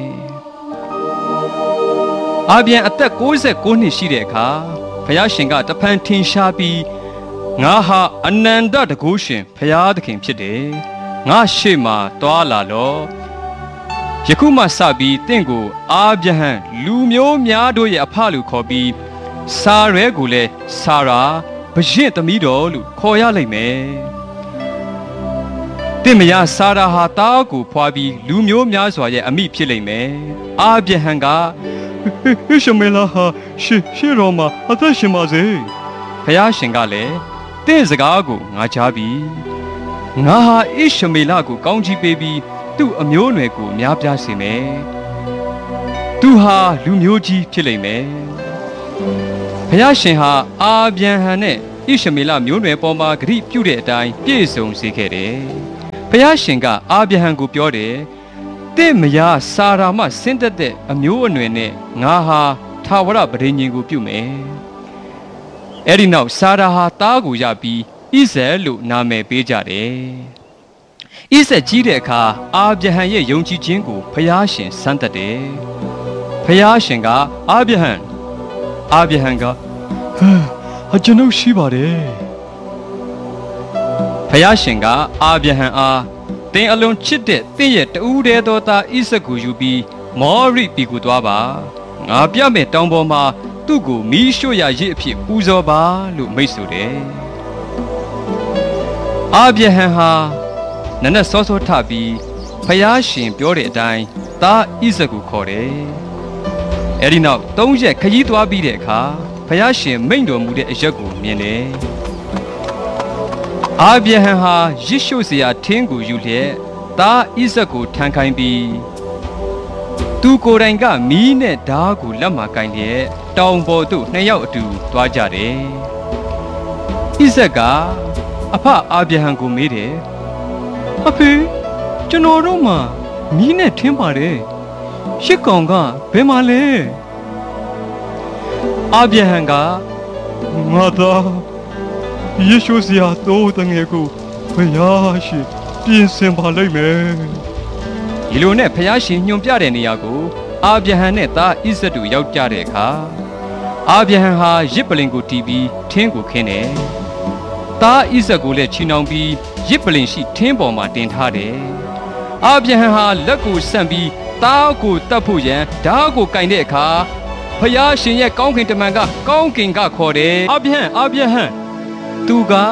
အာဗျံအသက်ကိုးဆယ်ကိုးနှစ်ရှိတဲ့အခါဖျားရှင်ကတဖန်ထင်ရှားပြီးငါဟာအနန္တတကုရှင်ဖျားသခင်ဖြစ်တယ်ငါရှေ့မှာတွာလာလောယခုမှစပြီးတင့်ကိုအာဗျဟံလူမျိုးများတို့ရဲ့အဖလို့ခေါ်ပြီးစာရဲကိုလည်းစာရာဘရင့်သမီးတော်လို့ခေါ်ရလိမ့်မယ်တင့်မယားစာရာဟာတားကိုဖွာပြီးလူမျိုးများစွာရဲ့အမိဖြစ်လိမ့်မယ်အာဗျဟံကဣရှမေလဟာရှေရှေတော်မှာအသက်ရှင်ပါစေဘုရားရှင်ကလည်းတင့်စကားကိုငါချပြီငါဟာဣရှမေလကိုကောင်းချီးပေးပြီးသူ့အမျိုးအနွယ်ကိုများပြားစေမယ်သူဟာလူမျိုးကြီးဖြစ်လိမ့်မယ်ဘုရားရှင်ဟာအာဗျံဟံနဲ့ဣရှမေလမျိုးနွယ်ပေါ်မှာဂရိပြုတဲ့အတိုင်းပြည့်စုံစေခဲ့တယ်ဘုရားရှင်ကအာဗျံဟံကိုပြောတယ်တင့်မယားစာရာမဆင်းသက်တဲ့အမျိုးအနွယ်နဲ့ငါဟာထာဝရပဋိညာဉ်ကိုပြုမယ်အဲ့ဒီနောက်စာရာဟာသားကိုရပြီးဣဇက်လို့နာမည်ပေးကြတယ်ဣဇက်ကြီးတဲ့အခါအာဗျဟံရဲ့ယုံကြည်ခြင်းကိုဘုရားရှင်စမ်းသပ်တယ်ဘုရားရှင်ကအာဗျဟံအာဗျဟံကဟာကျွန်ုပ်ရှိပါတယ်ဘုရားရှင်ကအာဗျဟံအားတင်အလွန်ချစ်တဲ့တင့်ရဲ့တူးတဲ့သောသားဣဇက်ကိုယူပြီးမောရိပြည်ကိုသွားပါငါပြမဲ့တောင်ပေါ်မှာသူ့ကိုမီးရှို့ရရစ်အဖြစ်ပူဇော်ပါလို့မိတ်ဆိုတယ်အာဗျဟံဟာနနက်စောစောထပြီးဖျားရှင်ပြောတဲ့အတိုင်းသားဣဇက်ကိုခေါ်တယ်အဲ့ဒီနောက်သုံးရက်ခရီးသွားပြီးတဲ့အခါဖျားရှင်မိန့်တော်မူတဲ့အရက်ကိုမြင်တယ်အာဗျဟံဟာရစ်ရှို့เสียထင်းကိုယူလျက်သားဣဇက်ကိုထမ်းခိုင်းပြီးသူကိုယ်တိုင်ကမီးနဲ့ဓားကိုလက်မှာကင်လျက်တောင်ပေါ်သို့နှစ်ယောက်အတူသွားကြတယ်ဣဇက်ကအဖအာဗျဟံကိုမေးတယ်အဖေကျွန်တော်တို့မှာမီးနဲ့ထင်းပါတယ်ရှစ်ကောင်ကဘယ်မှာလဲအာဗျဟံကငါသားယေရှုစီယာတော့တငယ်ကိုဘုရားရှင်ပြင်ဆင်ပါလိမ့်မယ်ဒီလိုနဲ့ဘုရားရှင်ညွှန်ပြတဲ့နေရာကိုအာဗျဟံနဲ့သားဣဇက်တို့ရောက်ကြတဲ့အခါအာဗျဟံဟာရစ်ပလင်ကိုတီးပြီးထင်းကိုခင်းတယ်သားဣဇက်ကိုလည်းချီနှောင်ပြီးရစ်ပလင်ရှိထင်းပေါ်မှာတင်ထားတယ်အာဗျဟံဟာလက်ကိုဆန့်ပြီးသားကိုတတ်ဖို့ရန်ဓားကိုကင်တဲ့အခါဘုရားရှင်ရဲ့ကောင်းကင်တမန်ကကောင်းကင်ကခေါ်တယ်အာဗျဟံအာဗျဟံသူက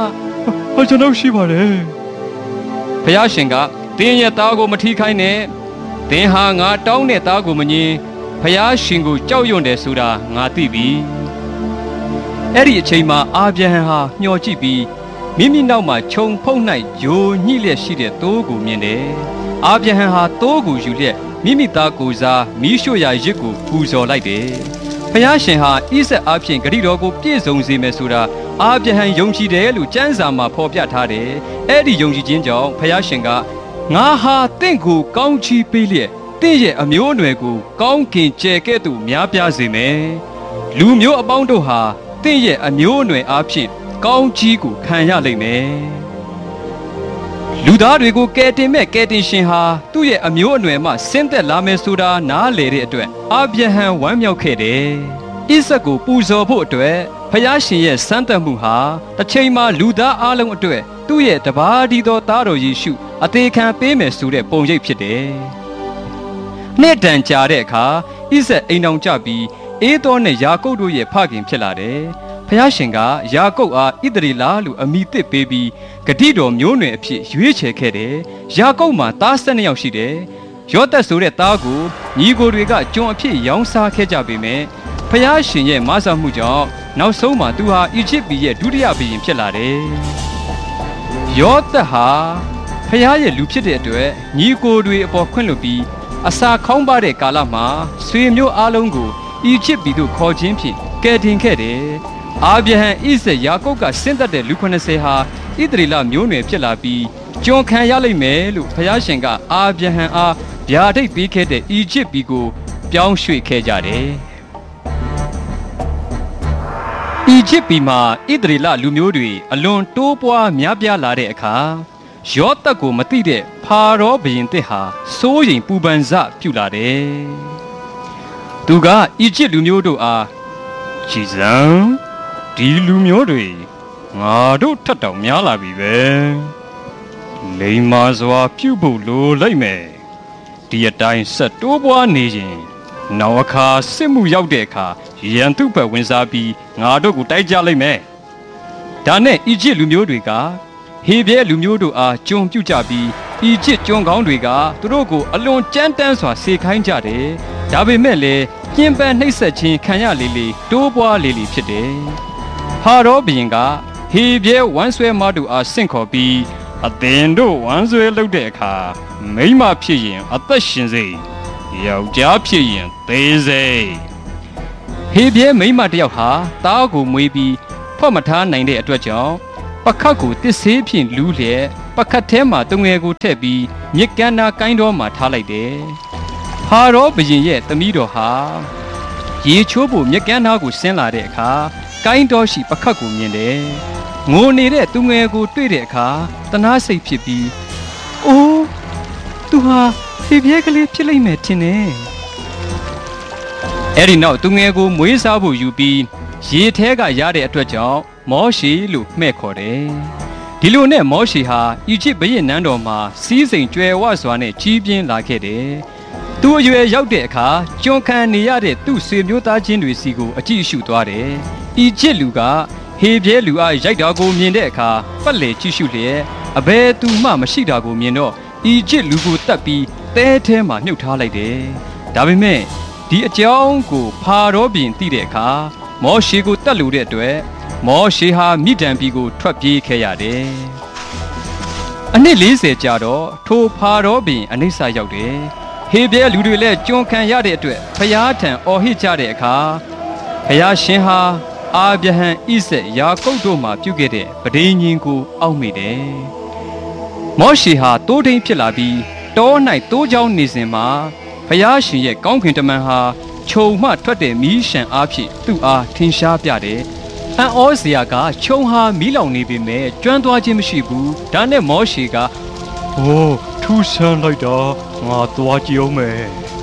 ဟာကျွန်တော်ရှိပါတယ်ဖယားရှင်ကတင်းရဲ့သားကိုမထီခိုင်းနဲ့တင်းဟာငါတောင်းတဲ့သားကိုမငင်းဖယားရှင်ကိုကြောက်ရွံ့တယ်ဆိုတာငါသိပြီအဲ့ဒီအချိန်မှာအာဗြဟံဟာမျှော်ကြည့်ပြီးမိမိနောက်မှာခြုံဖုံး၌ယိုညှိလျက်ရှိတဲ့သိုးကိုမြင်တယ်အာဗြဟံဟာသိုးကိုယူလျက်မိမိသားကိုစားမီးရှို့ရာရစ်ကိုပူဇော်လိုက်တယ်ဖယားရှင်ဟာဣဇက်အဖျင်ဂရိတော်ကိုပြည့်စုံစေမယ်ဆိုတာအာဗြဟံယုံကြည်တယ်လို့ကျမ်းစာမှာဖော်ပြထားတယ်အဲ့ဒီယုံကြည်ခြင်းကြောင့်ဖယားရှင်ကငါဟာတင့်ကိုကောင်းချီးပေးလျက်တင့်ရဲ့အမျိုးအနွယ်ကိုကောင်းကင်ကျယ်ကဲ့သို့များပြားစေမယ်လူမျိုးအပေါင်းတို့ဟာတင့်ရဲ့အမျိုးအနွယ်အားဖြင့်ကောင်းကြီးကိုခံရလိမ့်မယ်လူသားတွေကိုကယ်တင်မဲ့ကယ်တင်ရှင်ဟာသူ့ရဲ့အမျိုးအနွယ်မှဆင်းသက်လာမယ်ဆိုတာနားလေတဲ့အတွက်အာဗြဟံဝမ်းမြောက်ခဲ့တယ်ဣဇက်ကိုပူဇော်ဖို့အတွက်ဖယားရှင်ရဲ့စမ်းသပ်မှုဟာတစ်ချိန်မှာလူသားအလုံးအတွက်သူ့ရဲ့တပါးဒီသောသားတော်ယေရှုအသေးခံပေးမယ်ဆိုတဲ့ပုံရိပ်ဖြစ်တယ်နှစ်တန်ကြာတဲ့အခါဣဇက်အိမ်တော်ကြပြီးအေးသောနဲ့ယာကုပ်တို့ရဲ့ဖခင်ဖြစ်လာတယ်ဖယားရှင်ကယာကုပ်အားဣသရေလလို့အမည်သစ်ပေးပြီးဂတိတော်မျိုးနွယ်အဖြစ်ရွေးချယ်ခဲ့တယ်ယာကုပ်မှာသား၁၂ယောက်ရှိတယ်ယောသက်ဆိုတဲ့သားကိုညီကိုတွေကကျွန်အဖြစ်ရောင်းစားခဲ့ကြပေမဲ့ဖယားရှင်ရဲ့မဆာမှုကြောင့်နောက်ဆုံးမှာသူဟာအီဂျစ်ပြည်ရဲ့ဒုတိယဘုရင်ဖြစ်လာတယ်ယောသက်ဟာဖယားရဲ့လူဖြစ်တဲ့အတွက်ညီကိုတွေအပေါ်ခွင့်လွှတ်ပြီးအစာခေါင်းပါတဲ့ကာလမှာဆွေမျိုးအားလုံးကိုအီဂျစ်ပြည်သို့ခေါ်ခြင်းဖြင့်ကယ်တင်ခဲ့တယ်အာဗြဟံဣဇက်ယာကုပ်ကဆင်းသက်တဲ့လူခုနှစ်ဆယ်ဟာဣသရေလမျိုးနွယ်ဖြစ်လာပြီးကျွန်ခံရလိမ့်မယ်လို့ဘုရားရှင်ကအာဗြဟံအားဗျာဒိတ်ပေးခဲ့တဲ့အီဂျစ်ပြည်ကိုပြောင်းရွှေ့ခဲ့ကြတယ်အီဂျစ်ပြည်မှာဣသရေလလူမျိုးတွေအလွန်တိုးပွားများပြားလာတဲ့အခါယောသက်ကိုမသိတဲ့ဖာရောဘုရင်တစ်ဟာစိုးရိမ်ပူပန်စပြုလာတယ်သူကအီဂျစ်လူမျိုးတို့အားကြည်စံဒီလူမျိုးတွေငါတို့ထက်တောင်များလာပြီပဲလိမ္မာစွာပြုဖို့လိုလိုက်မယ်ဒီအတိုင်းဆက်တိုးပွားနေရင်နောက်အခါစစ်မှုရောက်တဲ့အခါရန်သူ့ဘက်ဝင်စားပြီးငါတို့ကိုတိုက်ကြလိုက်မယ်ဒါနဲ့အီဂျစ်လူမျိုးတွေကဟေဘရဲလူမျိုးတို့အားကျွန်ပြုကြပြီးအီဂျစ်ကျွန်ကောင်းတွေကသူတို့ကိုအလွန်ကြမ်းတမ်းစွာစေခိုင်းကြတယ်ဒါပေမဲ့လည်းကျင်းပန်းနှိပ်စက်ခြင်းခံရလေလေတိုးပွားလေလေဖြစ်တယ်ဖာရောဘုရင်ကဟေဘရဲဝမ်းဆွဲမတို့အားဆင့်ခေါ်ပြီးအသင်တို့ဝမ်းဆွဲလုပ်တဲ့အခါမိန်းမဖြစ်ရင်အသက်ရှင်စေယောက်ျားဖြစ်ရင်သေစေဟေဘရဲမိန်းမတစ်ယောက်ဟာသားကိုမွေးပြီးဖွက်မထားနိုင်တဲ့အတွက်ကြောင့်ပခတ်ကိုတစ်ဆေးဖြင့်လူးလျက်ပခတ်ထဲမှာတငယ်ကိုထည့်ပြီးမြစ်ကမ်းနာကိုင်းတော်မှာထားလိုက်တယ်ဖာရောဘုရင်ရဲ့သမီးတော်ဟာရေချိုးဖို့မြစ်ကမ်းနာကိုဆင်းလာတဲ့အခါကိုင်းတော်ရှိပခတ်ကိုမြင်တယ်ငိုနေတဲ့သူငယ်ကိုတွေ့တဲ့အခါတနာစိတ်ဖြစ်ပြီးအိုးသူဟာဟေဘရဲကလေးဖြစ်လိမ့်မယ်ထင်တယ်အဲ့ဒီနောက်သူငယ်ကိုမွေးစားဖို့ယူပြီးရေထဲကရတဲ့အတွက်ကြောင့်မောရှေလို့မှဲ့ခေါ်တယ်ဒီလိုနဲ့မောရှေဟာအီဂျစ်ဘုရင်နန်းတော်မှာစီးစိမ်ကြွယ်ဝစွာနဲ့ကြီးပြင်းလာခဲ့တယ်သူအရွယ်ရောက်တဲ့အခါကျွန်ခံနေရတဲ့သူ့ဆွေမျိုးသားချင်းတွေစီကိုအကြည့်အရှုသွားတယ်အီဂျစ်လူကဟေဘရဲလူအားရိုက်တာကိုမြင်တဲ့အခါပတ်လေကြည့်ရှုလျက်အဘယ်သူမှမရှိတာကိုမြင်တော့အီဂျစ်လူကိုတတ်ပြီးတဲထဲမှာမြုပ်ထားလိုက်တယ်ဒါပေမဲ့ဒီအကြောင်းကိုဖာရောဘုရင်သိတဲ့အခါမောရှေကိုတတ်လို့တဲ့အတွက်မောရှေဟာမိဒျန်ပြည်ကိုထွက်ပြေးခဲ့ရတယ်အနှစ်၄၀ကြာတော့ထိုဖာရောဘုရင်အနိစ္စရောက်တယ်ဟေဘရဲလူတွေလည်းကျွန်ခံရတဲ့အတွက်ဖျားထံအော်ဟစ်ကြတဲ့အခါဖျားရှင်ဟာအာဗြဟံဣဇက်ယာကုပ်တို့မှပြုခဲ့တဲ့ပဋိညာဉ်ကိုအောက်မေ့တယ်မောရှေဟာတိုးထိန်ဖြစ်လာပြီးတော၌တိုးချောင်းနေစဉ်မှာဖျားရှင်ရဲ့ကောင်းကင်တမန်ဟာခြုံမှထွက်တဲ့မီးရှံအားဖြင့်သူ့အားထင်ရှားပြတယ်အံ့ဩစရာကခြုံဟာမီးလောင်နေပေမဲ့ကျွမ်းသွားခြင်းမရှိဘူးဒါနဲ့မောရှေကဟိုးထူးဆန်းလိုက်တော့ငါသွားကြည့်အောင်မယ်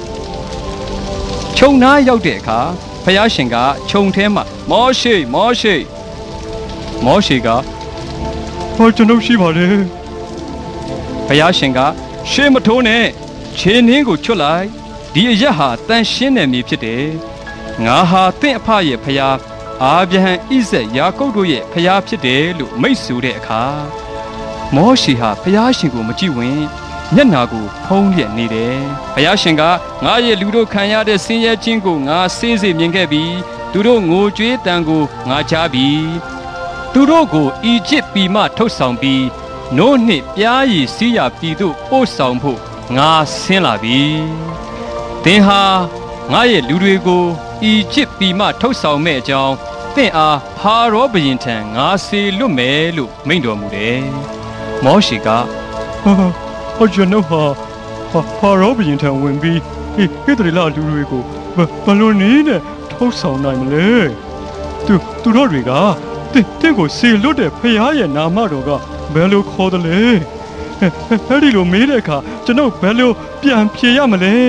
ခြုံနားရောက်တဲ့အခါဖယားရှင်ကခြုံထဲမှာမောရှေမောရှေမောရှေကဟောကျွန်ုပ်ရှိပါလေဖယားရှင်ကရှေးမထိုးနဲ့ခြေနှင်းကိုချွတ်လိုက်ဒီအရက်ဟာတန်ရှင်းတဲ့မြေဖြစ်တယ်ငါဟာတင့်အဖရဲ့ဖယားအာဗြဟံဣဇက်ယာကုပ်တို့ရဲ့ဖျားဖြစ်တယ်လို့မိတ်ဆိုတဲ့အခါမောရှေဟာဖျားရှင်ကိုမကြည့်ဝင်မျက်နာကိုဖုံးလျက်နေတယ်။ဘုရားရှင်ကငါရဲ့လူတို့ခံရတဲ့ဆင်းရဲခြင်းကိုငါစေးစေမြင်ခဲ့ပြီးသူတို့ငိုကြွေးတန်ကိုငါကြားပြီးသူတို့ကိုအီဂျစ်ပြည်မှထုတ်ဆောင်ပြီးနို့နှင့်ပြားရည်စီးရပြည်သို့ပို့ဆောင်ဖို့ငါဆင်းလာပြီ။သင်ဟာငါရဲ့လူတွေကိုအီဂျစ်ပြည်မှထုတ်ဆောင်မဲ့အကြောင်းသင်အားဖာရောဘုရင်ထံငါစေလွတ်မယ်လို့မိန့်တော်မူတယ်။မောရှေကဟောကျွန်တော်ဟာဖာရောဘုရင်ထံဝင်ပြီးဟိဒရီလာလူတွေကိုဘလို့နည်းနဲ့ထုတ်ဆောင်နိုင်မလဲသူသူတို့တွေကတင့်ကိုစေလွတ်တဲ့ဖရားရဲ့နာမတော်ကဘယ်လိုခေါ်တယ်လဲအဲ့ဒီလိုမေးတဲ့အခါကျွန်တော်ဘယ်လိုပြန်ဖြေရမလဲ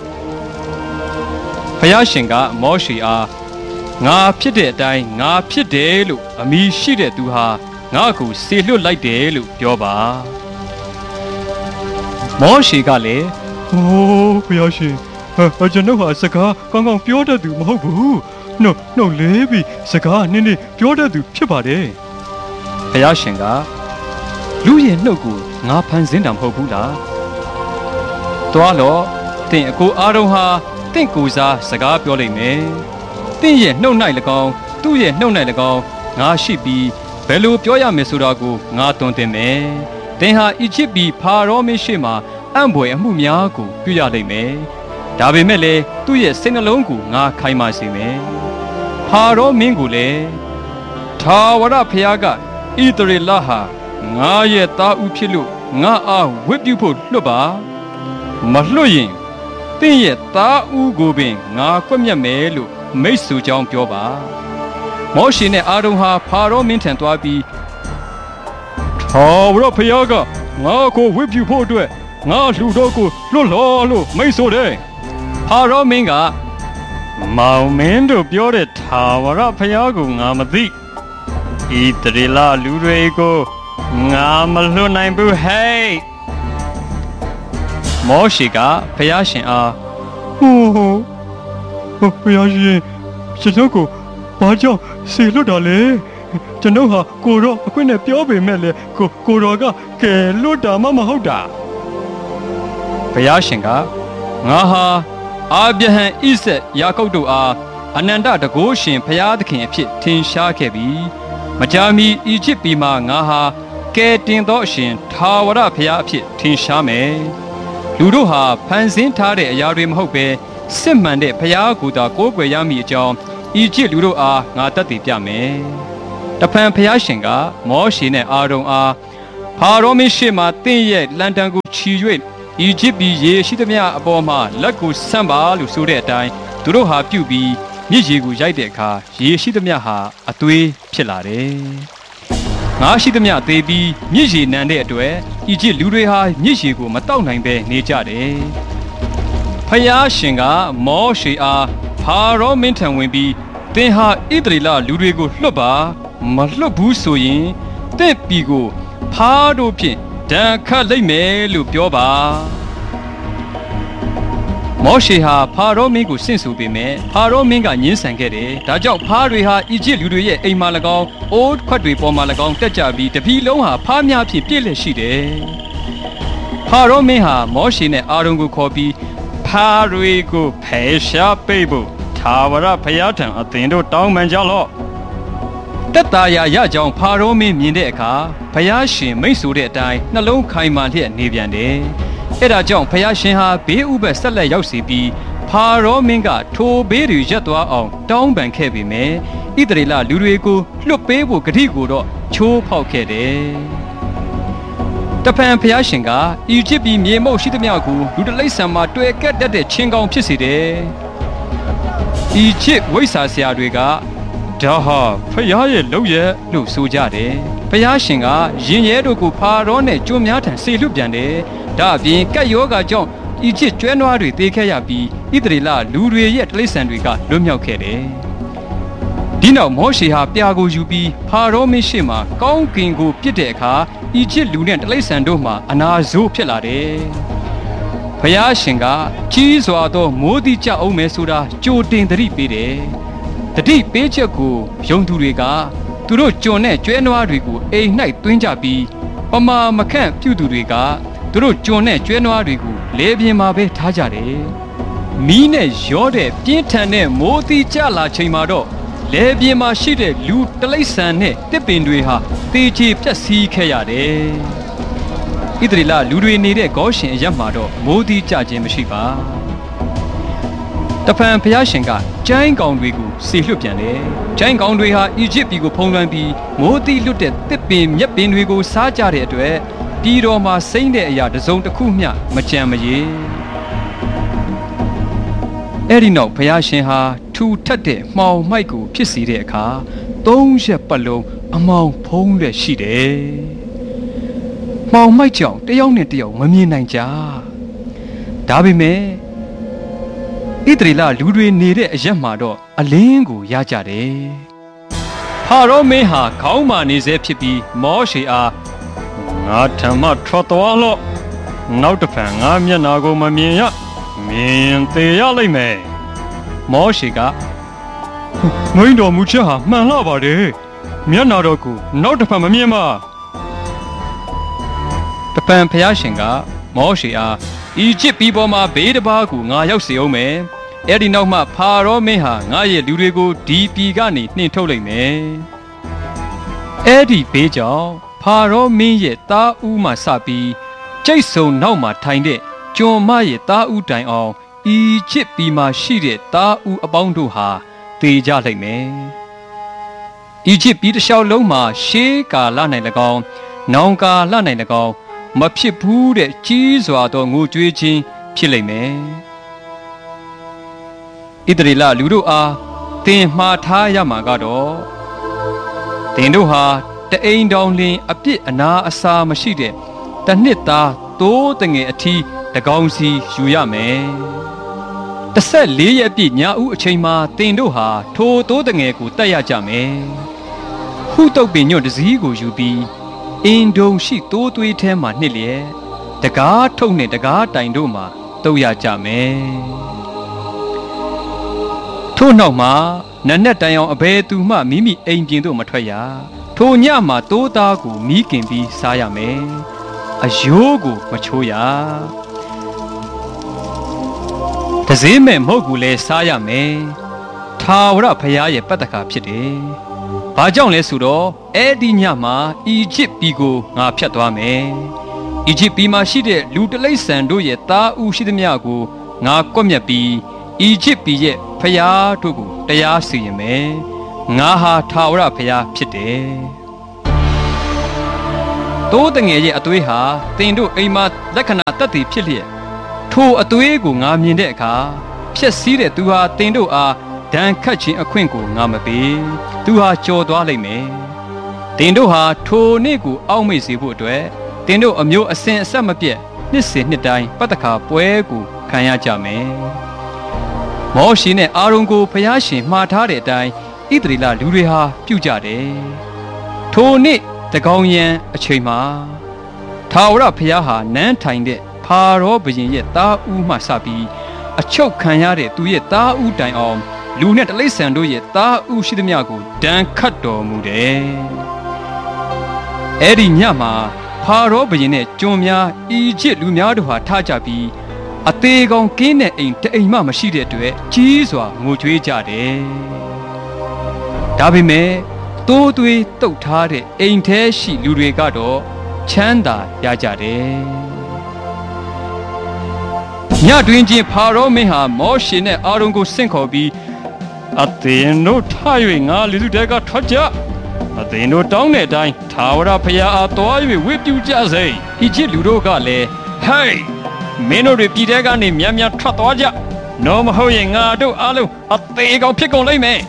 ဖရားရှင်ကမောရှေအားငါဖြစ်တဲ့အတိုင်းငါဖြစ်တယ်လို့အမည်ရှိတဲ့သူဟာငါ့ကိုစေလွတ်လိုက်တယ်လို့ပြောပါမောရှေကလည်းဟိုးဖရားရှင်ကျွန်တော်ဟာစကားကောင်းကောင်းပြောတတ်သူမဟုတ်ဘူးနှုတ်နှုတ်လေးပြီးစကားနည်းနည်းပြောတတ်သူဖြစ်ပါတယ်ဘုရားရှင်ကလူရဲ့နှုတ်ကိုငါဖန်ဆင်းတာမဟုတ်ဘူးလားသွားတော့သင်အကိုအားလုံးဟာသင်ကိုယ်စားစကားပြောလိမ့်မယ်သင်ရဲ့နှုတ်၌၎င်းသူ့ရဲ့နှုတ်၌၎င်းငါရှိပြီးဘယ်လိုပြောရမယ်ဆိုတာကိုငါသွန်သင်မယ်သင်ဟာအီဂျစ်ပြည်ဖာရောမင်းရှိမှအံ့ဖွယ်အမှုများကိုပြုရလိမ့်မယ်ဒါပေမဲ့လည်းသူ့ရဲ့စိတ်နှလုံးကိုငါခိုင်မာစေမယ်ဖာရောမင်းကိုလည်းထာဝရဘုရားကဣသရေလဟာငါရဲ့သားဦးဖြစ်လို့ငါအားဝတ်ပြုဖို့လွတ်ပါမလွတ်ရင်သင်ရဲ့သားဦးကိုပင်ငါကွက်မြတ်မယ်လို့မိတ်ဆွေကြောင်းပြောပါမောရှေနဲ့အာရုန်ဟာဖာရောမင်းထံသွားပြီးထာဝရဘုရားကငါကိုဝတ်ပြုဖို့အတွက်ငါလူတော်ကိုလွတ်လောလို့မိတ်ဆိုတယ်ဖာရောမင်းကမောင်မင်းတို့ပြောတဲ့ထာဝရဘုရားကိုငါမသိဣသရေလလူတွေကိုငါမလွတ်နိုင်ဘူးဟဲ့မောရှေကဘုရားရှင်အားဟိုးဟိုးဘုရားရှင်ကျွန်တော်ကိုဘာကြောင့်စေလွတ်တာလဲကျွန်တော်ဟာကိုရောအခွင့်နဲ့ပြောပေမဲ့လေကိုကိုရောကကဲလွတ်တာမှမဟုတ်တာဘုရားရှင်ကငါဟာအာဗြဟံဣဇက်ယာကုပ်တို့အားအနန္တတကိုးရှင်ဘုရားသခင်အဖြစ်ထင်ရှားခဲ့ပြီးမကြာမီအီဂျစ်ပြည်မှာငါဟာကဲတင်သောအရှင်ထာဝရဘုရားအဖြစ်ထင်ရှားမယ်လူတို့ဟာဖန်ဆင်းထားတဲ့အရာတွေမဟုတ်ပဲစစ်မှန်တဲ့ဘုရားကိုယ်သာကိုးကွယ်ရမည်အကြောင်းအီဂျစ်လူတို့အားငါတတ်သိပြမယ်တဖန်ဘုရားရှင်ကမောရှေနဲ့အာရုန်အားဖာရောမင်းရှေ့မှတင့်ရဲ့လန်တန်ကိုချီ၍အီဂျစ်ပြည်ရေရှိသမျှအပေါ်မှာလက်ကိုဆန့်ပါလို့ဆိုတဲ့အတိုင်းသူတို့ဟာပြုတ်ပြီးမြစ်ရေကိုရိုက်တဲ့အခါရေရှိသမျှဟာအသွေးဖြစ်လာတယ်။ငါရှိသမျှသေပြီးမြစ်ရေနံတဲ့အတွက်အီဂျစ်လူတွေဟာမြစ်ရေကိုမတောက်နိုင်ပဲနေကြတယ်။ဖယားရှင်ကမောရှေအားဖာရောမင်းထံဝင်ပြီးသင်ဟာဣသရေလလူတွေကိုလွတ်ပါမလွတ်ဘူးဆိုရင်တင့်ပြည်ကိုဖားတို့ဖြင့်ဒဏ်ခတ်လိုက်မယ်လို့ပြောပါမောရှေဟာဖာရောမင်းကိုဆင့်ဆိုပေမဲ့ဖာရောမင်းကညှင်းဆန်ခဲ့တယ်ဒါကြောင့်ဖားတွေဟာအီဂျစ်လူတွေရဲ့အိမ်မှာ၎င်းအိုးခွက်တွေပေါ်မှာ၎င်းတက်ကြပြီးတပြည်လုံးဟာဖားများဖြင့်ပြည့်လည်ရှိတယ်ဖာရောမင်းဟာမောရှေနဲ့အာရုန်ကိုခေါ်ပြီးဖားတွေကိုဖယ်ရှားပေးဖို့ထာဝရဘုရားထံအသင်တို့တောင်းပန်ကြလော့တက်တာရာရကြောင်းဖာရောမင်းမြင်တဲ့အခါဘုရားရှင်မိတ်ဆိုတဲ့အတိုင်းနှလုံးခိုင်မာလျက်နေပြန်တယ်။အဲ့ဒါကြောင့်ဘုရားရှင်ဟာဘေးဥပတ်ဆက်လက်ရောက်စီပြီးဖာရောမင်းကထိုဘေးတွေရပ်သွားအောင်တောင်းပန်ခဲ့ပေမဲ့ဣသရေလလူတွေကိုလွတ်ပေးဖို့ဂတိကိုတော့ချိုးဖောက်ခဲ့တယ်။တဖန်ဘုရားရှင်ကအီဂျစ်ပြည်မြေမုတ်ရှိသမျှကိုလူတလိษံမှာတွေ့ကက်တတ်တဲ့ချင်းကောင်ဖြစ်စေတယ်။အီဂျစ်ဝိဆာဆရာတွေကဒါဟာဖယားရဲ့လုပ်ရက်လို့ဆိုကြတယ်။ဖယားရှင်ကရင်ရဲတို့ကိုဖာရောနဲ့ကြိုးများထံဆေလွတ်ပြန်တယ်။ဒါအပြင်ကက်ယောဂါကြောင့်အီဂျစ်ကျွဲနွားတွေသေခဲ့ရပြီးဣသရေလလူတွေရဲ့တိရစ္ဆာန်တွေကလွတ်မြောက်ခဲ့တယ်။ဒီနောက်မောရှေဟာပြာကိုယူပြီးဖာရောမင်းရှေ့မှာကောင်းကင်ကိုပြစ်တဲ့အခါအီဂျစ်လူနဲ့တိရစ္ဆာန်တို့မှာအနာဆိုးဖြစ်လာတယ်။ဖယားရှင်ကကြီးစွာသောမိုးတိကျအောင်မယ်ဆိုတာကြိုတင်သတိပေးတယ်။ သတတိပေးချက်ကိုယုံသူတွေကသူတို့ကြုံတဲ့ကျွဲနွားတွေကိုအိမ်၌သွင်းကြပြီးပမာမခန့်ပြုသူတွေကသူတို့ကြုံတဲ့ကျွဲနွားတွေကိုလေပြင်းမှာပဲထားကြတယ်မီးနဲ့ရောတဲ့ပြင်းထန်တဲ့မိုးတိကျလာချိန်မှာတော့လေပြင်းမှာရှိတဲ့လူတလိษံနဲ့တစ်ပင်တွေဟာတေချေပြက်စီးခဲ့ရတယ်ဣသရေလလူတွေနေတဲ့ဂေါရှင်အရပ်မှာတော့မိုးတိကျခြင်းမရှိပါတဖန်ဘုရားရှင်ကကျိုင်းကောင်တွေကိုဆေလွတ်ပြန်တယ်ကျိုင်းကောင်တွေဟာအီဂျစ်ပြည်ကိုဖုံးလွှမ်းပြီးမိုးတိလွတ်တဲ့တစ်ပင်မြက်ပင်တွေကိုစားကြတဲ့အတွက်ပြည်တော်မှာစိမ့်တဲ့အရာတစ်စုံတစ်ခုမျှမကြံမရေအဲ့ဒီနောက်ဘုရားရှင်ဟာထူထပ်တဲ့မှောင်မိုက်ကိုဖြစ်စေတဲ့အခါသုံးရက်ပတ်လုံးအမောင်ဖုံးလက်ရှိတယ်။မှောင်မိုက်ကြောင့်တယောက်နဲ့တယောက်မမြင်နိုင်ကြ။ဒါပေမဲ့ဣသရေလလူတွေနေတဲ့အရက်မှာတော့အလင်းကိုရကြတယ်။ဖာရောမင်းဟာခေါင်းမာနေစေဖြစ်ပြီးမောရှေအားငါထံမှထွက်သွားလော့။နောက်တစ်ဖန်ငါမျက်နာကိုမမြင်ရ။မြင်သေးရလိမ့်မယ်မောရှေကမင်းတော်မူချက်ဟာမှန်လှပါတယ်မျက်နာတော်ကိုနောက်တစ်ဖန်မမြင်ပါတပံဖျားရှင်ကမောရှေအားအီဂျစ်ပြည်ပေါ်မှာဘေးတစ်ပါးကိုငါရောက်စေအောင်မယ်အဲ့ဒီနောက်မှဖာရောမင်းဟာငါရဲ့လူတွေကိုဒီပြည်ကနေနှင်ထုတ်လိုက်မယ်အဲ့ဒီဘေးကြောင့်ဖာရောမင်းရဲ့သားဦးမှစပြီးကျိတ်ဆုံနောက်မှာထိုင်တဲ့ကျွန်မရဲ့သားဦးတိုင်အောင်အီဂျစ်ပြည်မှာရှိတဲ့သားဦးအပေါင်းတို့ဟာသေကြလိမ့်မယ်။အီဂျစ်ပြည်တစ်လျှောက်လုံးမှာရှေးကာလ၌၎င်း၊နောင်ကာလ၌၎င်းမဖြစ်ဘူးတဲ့ကြီးစွာသောငိုကြွေးခြင်းဖြစ်လိမ့်မယ်။ဣသရေလလူတို့အားသင်မှားထားရမှာကတော့သင်တို့ဟာတအိမ်တောင်လင်အပြစ်အနာအစာမရှိတဲ့တနှစ်သားသိုးတငယ်အထီးတကောင်စီယူရမယ်။တစ်ဆက်လေးရက်ပြည့်ညဦးအချိန်မှာတင်တို့ဟာထိုသိုးတငယ်ကိုတက်ရကြမယ်။ဟုတုတ်ပင်ညွန့်တစည်းကိုယူပြီးအင်ဒုံရှိသိုးသွေးထဲမှာနှစ်လျက်တကားထုတ်နဲ့တကားတိုင်တို့မှာတုတ်ရကြမယ်။ထို့နောက်မှာနတ်နဲ့တိုင်အောင်အဘယ်သူမှမိမိအိမ်ပြင်သို့မထွက်ရ။ထိုညမှာသိုးသားကိုမီးကင်ပြီးစားရမယ်။အယိုးကိုမချိုးရတစည်းမဲ့မဟုတ်ဘူးလဲစားရမယ်ထာဝရဘုရားရဲ့ပတ္တကာဖြစ်တယ်ဘာကြောင့်လဲဆိုတော့အဲ့ဒီညမှာအီဂျစ်ပြည်ကိုငါဖျက်သွားမယ်အီဂျစ်ပြည်မှာရှိတဲ့လူတလိษံတို့ရဲ့သားဦးရှိသမျှကိုငါကွပ်မျက်ပြီးအီဂျစ်ပြည်ရဲ့ဘုရားတို့ကိုတရားစီရင်မယ်ငါဟာထာဝရဘုရားဖြစ်တယ်တိုးတငယ်ရဲ့အသွေးဟာတင်တို့အိမ်မှာလက္ခဏာတက်တည်ဖြစ်လျက်ထိုအသွေးကိုငါမြင်တဲ့အခါဖြက်စီးတဲ့သူဟာတင်တို့အားဒဏ်ခတ်ခြင်းအခွင့်ကိုငါမပေးသူဟာကြော်သွားလိမ့်မယ်တင်တို့ဟာထိုနေ့ကိုအောက်မေ့စေဖို့အတွက်တင်တို့အမျိုးအစဉ်အဆက်မပြတ်နှစ်စဉ်နှစ်တိုင်းပတ္တခါပွဲကိုခံရကြမယ်မောရှေနဲ့အာရုန်ကိုဖျားရှင်မှားထားတဲ့အတိုင်းဣသရေလလူတွေဟာပြုကြတယ်ထိုနေ့တကောင်ရန်အချိန်မှာထာဝရဘုရားဟာနန်းထိုင်တဲ့ဖာရောဘုရင်ရဲ့သားဦးမှစပြီးအချုပ်ခံရတဲ့သူရဲ့သားဦးတိုင်အောင်လူနဲ့တလိษံတို့ရဲ့သားဦးရှိသမျှကိုဒဏ်ခတ်တော်မူတယ်အဲ့ဒီညမှာဖာရောဘုရင်နဲ့ကျွန်များအီဂျစ်လူများတို့ဟာထားကြပြီးအသေးကောင်ကင်းတဲ့အိမ်တအိမ်မှမရှိတဲ့အတွက်ကြီးစွာငိုကြွေးကြတယ်ဒါပေမဲ့တိုးသွေးတုတ်ထားတဲ့အိမ်ထဲရှိလူတွေကတော့ချမ်းသာရကြတယ်ညတွင်ချင်းဖာရောမင်းဟာမောရှေနဲ့အာရုန်ကိုဆင့်ခေါ်ပြီးအသင်တို့ထား၍ငါလူစုတဲကထွက်ကြအသင်တို့တောင်းတဲ့အတိုင်းထာဝရဘုရားအားသွား၍ဝတ်ပြုကြစေအီဂျစ်လူတို့ကလည်းဟေးမင်းတို့တွေပြည်တဲကနေမြန်မြန်ထွက်သွားကြနော်မဟုတ်ရင်ငါတို့အားလုံးအသေးကောင်ဖြစ်ကုန်လိမ့်မယ်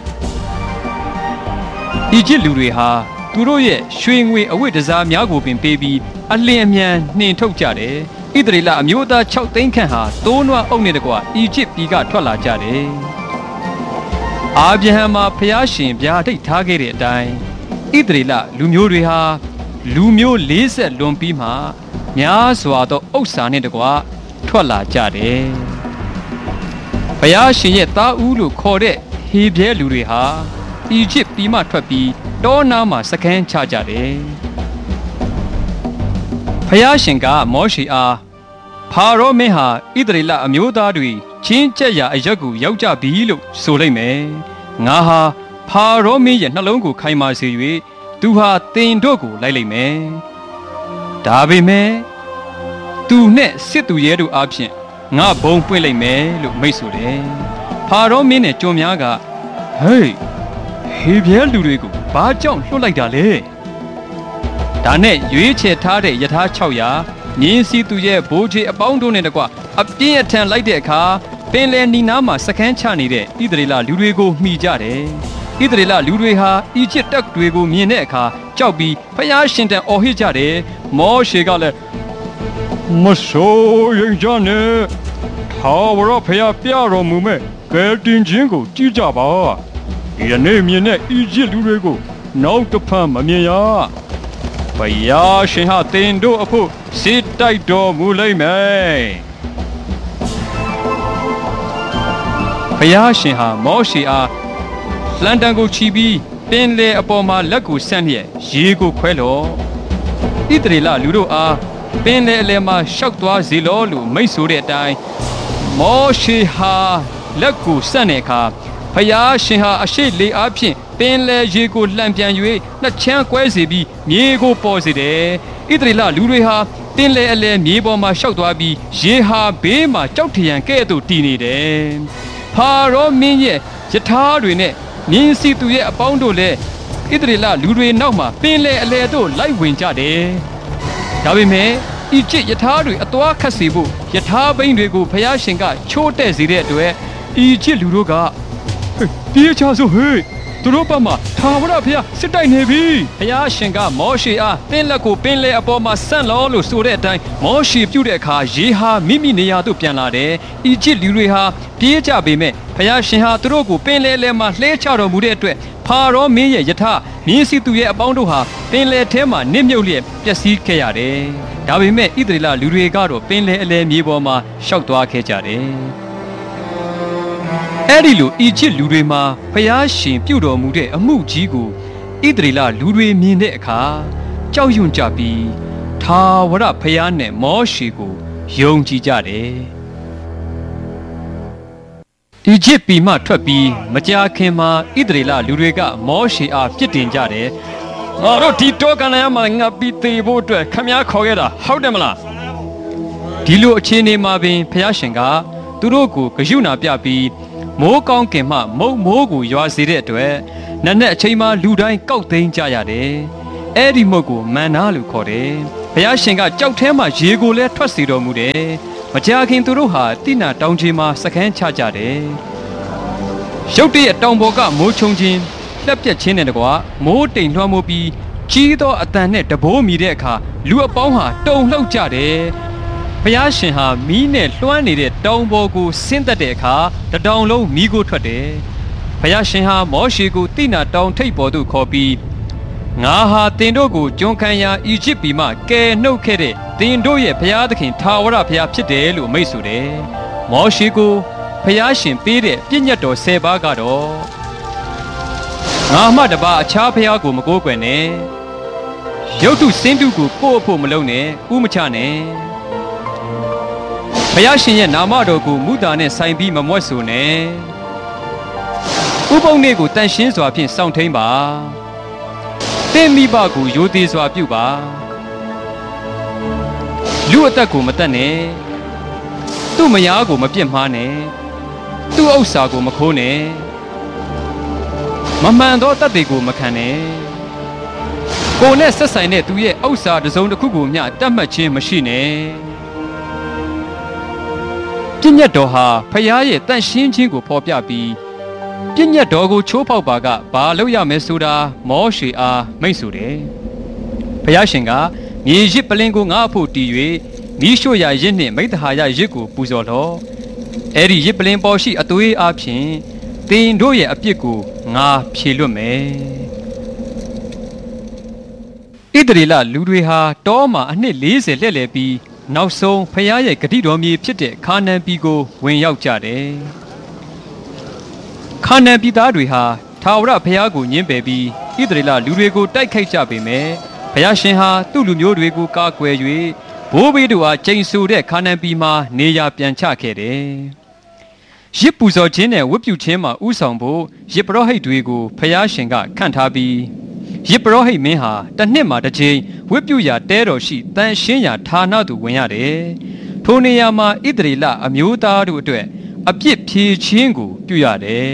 အီဂျစ်လူတွေဟာသူတို့ရဲ့ရွှေငွေအဝတ်တစားများကိုပင်ပေးပြီးအလင်းအမြန်နှင်ထုတ်ကြတယ်ဣသရေလအမျိုးသား၆သိန်းခန့်ဟာသိုးနွားအုပ်နဲ့တကွအီဂျစ်ပြည်ကထွက်လာကြတယ်အာဗြဟံမှာဖျားရှင်ဗျာဒိတ်ထားခဲ့တဲ့အတိုင်းဣသရေလလူမျိုးတွေဟာလူမျိုး၄၀လွန်ပြီးမှများစွာသောဥစ္စာနဲ့တကွထွက်လာကြတယ်ဖျားရှင်ရဲ့သားဦးလို့ခေါ်တဲ့ဟဟေပြဲလူတွေဟာအီဂျစ်ပြီးမှထွက်ပြီးတောနာမှာစခန်းချကြတယ်ဖယားရှင်ကမောရှေအားဖာရောမင်းဟာဣသရေလအမျိုးသားတွေချင်းကျက်ရာအရက်ကိုရောက်ကြပြီလို့ဆိုလိုက်မယ်ငါဟာဖာရောမင်းရဲ့နှလုံးကိုခိုင်မာစေ၍သူဟာတင်တို့ကိုလိုက်လိုက်မယ်ဒါပေမဲ့သူနဲ့စစ်သူရဲတို့အဖြစ်ငါဘုံပွင့်လိုက်မယ်လို့မိတ်ဆိုတယ်ဖာရောမင်းနဲ့ကျွန်များကဟေးဟေပြဲလူတွေကိုဘာကြောင့်လွှတ်လိုက်တာလဲဒါနဲ့ရွေးချယ်ထားတဲ့ယထာ၆ရာမြင်းစီသူရဲ့ဘိုးချေအပေါင်းတို့နဲ့တကွအပြင်းအထန်လိုက်တဲ့အခါပင်လယ်နီနားမှာစခန်းချနေတဲ့ဣသရေလလူတွေကိုမှီကြတယ်ဣသရေလလူတွေဟာအီဂျစ်တပ်တွေကိုမြင်တဲ့အခါကြောက်ပြီးဖျားရှင်တန်အော်ဟစ်ကြတယ်မောရှေကလည်းမဆိုးရင်ကြနဲ့ထာဝရဖျားပြတော်မူမဲ့ကဲတင်ချင်းကိုကြည့်ကြပါဒီနေ့မြင်တဲ့အီဂျစ်လူတွေကိုနောက်တစ်ဖန်မမြင်ရဖျားရှင်ဟာတင်တို့အဖို့စစ်တိုက်တော်မူလိမ့်မယ်ဖျားရှင်ဟာမောရှေအားလန်တန်ကိုချီပြီးပင်လေအပေါ်မှာလက်ကိုဆန့်လျက်ရေကိုခွဲလို့ဣသရေလလူတို့အားပင်လေအလယ်မှာရှောက်သွားစေလို့လို့မိတ်ဆိုတဲ့အတိုင်းမောရှေဟာလက်ကိုဆန့်တဲ့အခါဖယားရှင်ဟာအရှိလေအားဖြင့်ပင်လေရေကိုလှန်ပြန်၍နှစ်ချမ်းကွဲစေပြီးမြေကိုပေါ်စေတယ်ဣသရေလလူတွေဟာပင်လေအလယ်မြေပေါ်မှာရှောက်သွားပြီးရေဟာဘေးမှာကြောက်ထရန်ကဲ့သို့တည်နေတယ်ဖာရောမင်းရဲ့ယထာတွေနဲ့မြင်းစီသူရဲ့အပေါင်းတို့လည်းဣသရေလလူတွေနောက်မှာပင်လေအလယ်သို့လိုက်ဝင်ကြတယ်ဒါပေမဲ့အီဂျစ်ယထာတွေအသွားခတ်စေဖို့ယထာဘိန်းတွေကိုဖယားရှင်ကချိုးတဲ့စေတဲ့အတွက်အီဂျစ်လူတို့ကပြေးချစို့ဟေးသူတို့ဘက်မှာထာဝရဘုရားစစ်တိုက်နေပြီဘုရားရှင်ကမောရှေအားတင်းလက်ကိုပင်လေအပေါ်မှာဆန့်လောလို့ဆိုတဲ့အတိုင်းမောရှေပြုတ်တဲ့အခါရေဟာမိမိနေရာသို့ပြန်လာတယ်။အီဂျစ်လူတွေဟာပြေးကြပေမဲ့ဘုရားရှင်ဟာသူတို့ကိုပင်လေလဲမှာလှဲချတော်မူတဲ့အတွက်ဖာရောမင်းရဲ့ယထာမြင်းစီသူရဲ့အပေါင်းတို့ဟာပင်လေထဲမှာနစ်မြုပ်လျက်ပျက်စီးခဲ့ရတယ်။ဒါပေမဲ့ဣသရေလလူတွေကတော့ပင်လေအလယ်မြေပေါ်မှာရှောက်သွားခဲ့ကြတယ်။အဲ့ဒီလိုအီဂျစ်လူတွေမှာဖျားရှင်ပြုတ်တော်မူတဲ့အမှုကြီးကိုဣသရေလလူတွေမြင်တဲ့အခါကြောက်ရွံ့ကြပြီးထာဝရဖျားနဲ့မောရှေကိုယုံကြည်ကြတယ်။အီဂျစ်ပြည်မှထွက်ပြီးမကြာခင်မှာဣသရေလလူတွေကမောရှေအားပြစ်တင်ကြတယ်။ငါတို့ဒီတောကန်လျာမှာငါပြီးသေးဖို့အတွက်ခမည်းခေါ်ခဲ့တာဟုတ်တယ်မလား။ဒီလိုအခြေအနေမှာပင်ဖျားရှင်ကသူတို့ကိုဂရုဏာပြပြီးမိုးကောင်းကင်မှမုံမိုးကိုရွာစေတဲ့အတွက်နက်နက်အချိန်မှလူတိုင်းကောက်သိမ်းကြရတယ်။အဲ့ဒီမုတ်ကိုမန်နာလို့ခေါ်တယ်။ဘုရားရှင်ကကြောက်ထဲမှာရေကိုလည်းထွက်စေတော်မူတယ်။မကြာခင်သူတို့ဟာတိနာတောင်ကြီးမှာစခန်းချကြတယ်။ရုတ်တရက်တောင်ပေါ်ကမိုးချုံခြင်းလက်ပြက်ခြင်းနဲ့တကွာမိုးတိမ်လွှမ်းမိုးပြီးကြီးသောအတန်နဲ့တဘိုးမြည်တဲ့အခါလူအပေါင်းဟာတုန်လှုပ်ကြတယ်။ဘုရားရှင်ဟာမီးနဲ့လွှမ်းနေတဲ့တောင်ပေါ်ကိုဆင်းသက်တဲ့အခါတတောင်လုံးမီးကိုထွက်တယ်။ဘုရားရှင်ဟာမောရှေကိုတိနာတောင်ထိပ်ပေါ်သို့ခေါ်ပြီးငါဟာတင်တို့ကိုကျွန်ခံရာအီဂျစ်ပြည်မှကယ်နှုတ်ခဲ့တဲ့တင်တို့ရဲ့ဘုရားသခင်ထာဝရဘုရားဖြစ်တယ်လို့မိန့်ဆိုတယ်။မောရှေကိုဘုရားရှင်ပေးတဲ့ပြည့်ညတ်တော်ဆယ်ပါးကတော့ငါမှတပါအခြားဘုရားကိုမကိုးကွယ်နဲ့။ရုပ်တုစင်းတုကိုကိုယ့်အဖို့မလုပ်နဲ့ဥမချနဲ့။ဘုရားရှင်ရဲ့နာမတော်ကိုမူတာနဲ့ဆိုင်ပြီးမမွတ်ဆိုနဲ့ဥပုံနေ့ကိုတန်ရှင်းစွာဖြင့်စောင့်ထိန်ပါသင်မိဘကိုရိုသေစွာပြုပါလူအသက်ကိုမတတ်နဲ့သူ့မယားကိုမပြစ်မှားနဲ့သူ့ဥစ္စာကိုမခိုးနဲ့မမှန်သောတတ်တွေကိုမခံနဲ့ကိုယ်နဲ့ဆက်ဆိုင်တဲ့သူရဲ့ဥစ္စာတစ်စုံတစ်ခုကိုမျှတတ်မှတ်ခြင်းမရှိနဲ့ပြည့်ညတ်တော်ဟာဖျားရဲ့တန့်ရှင်းခြင်းကိုဖော်ပြပြီးပြည့်ညတ်တော်ကိုချိုးဖောက်ပါကဘာလုပ်ရမလဲဆိုတာမောရှေအားမိန့်ဆိုတယ်။ဖျားရှင်ကမြေရစ်ပလင်းကိုငါ့အဖို့တီး၍မိရှို့ရာရစ်နှင့်မိဿဟာယရစ်ကိုပူဇော်တော်။အဲ့ဒီရစ်ပလင်းပေါ်ရှိအသွေးအားဖြင့်တင်တို့ရဲ့အပြစ်ကိုငါဖြေလွတ်မယ်။ဣသရေလလူတွေဟာတောမှာအနှစ်၄၀လှည့်လည်ပြီးနောက်ဆုံးဖျားရဲ့ဂတိတော်မြေဖြစ်တဲ့ခါနန်ပြည်ကိုဝင်ရောက်ကြတယ်။ခါနန်ပြည်သားတွေဟာထာဝရဘုရားကိုညှင်းပယ်ပြီးဣသရေလလူတွေကိုတိုက်ခိုက်ကြပေမယ့်ဘုရားရှင်ဟာသူ့လူမျိုးတွေကိုကာကွယ်၍ဘိုးဘေးတို့အားကျိန်ဆိုတဲ့ခါနန်ပြည်မှာနေရာပြန်ချခဲ့တယ်။ရစ်ပူဇော်ခြင်းနဲ့ဝတ်ပြုခြင်းမှာဥဆောင်ဖို့ရစ်ပရောဟိတ်တွေကိုဘုရားရှင်ကခန့်ထားပြီးရစ်ပရောဟိတ်မင်းဟာတစ်နှစ်မှာတစ်ကြိမ်ဝတ်ပြုရာတဲတော်ရှိတန်ရှင်းရာဌာနသို့ဝင်ရတယ်။ထိုနေရာမှာဣသရေလအမျိုးသားတို့အတွက်အပြစ်ဖြေခြင်းကိုပြုရတယ်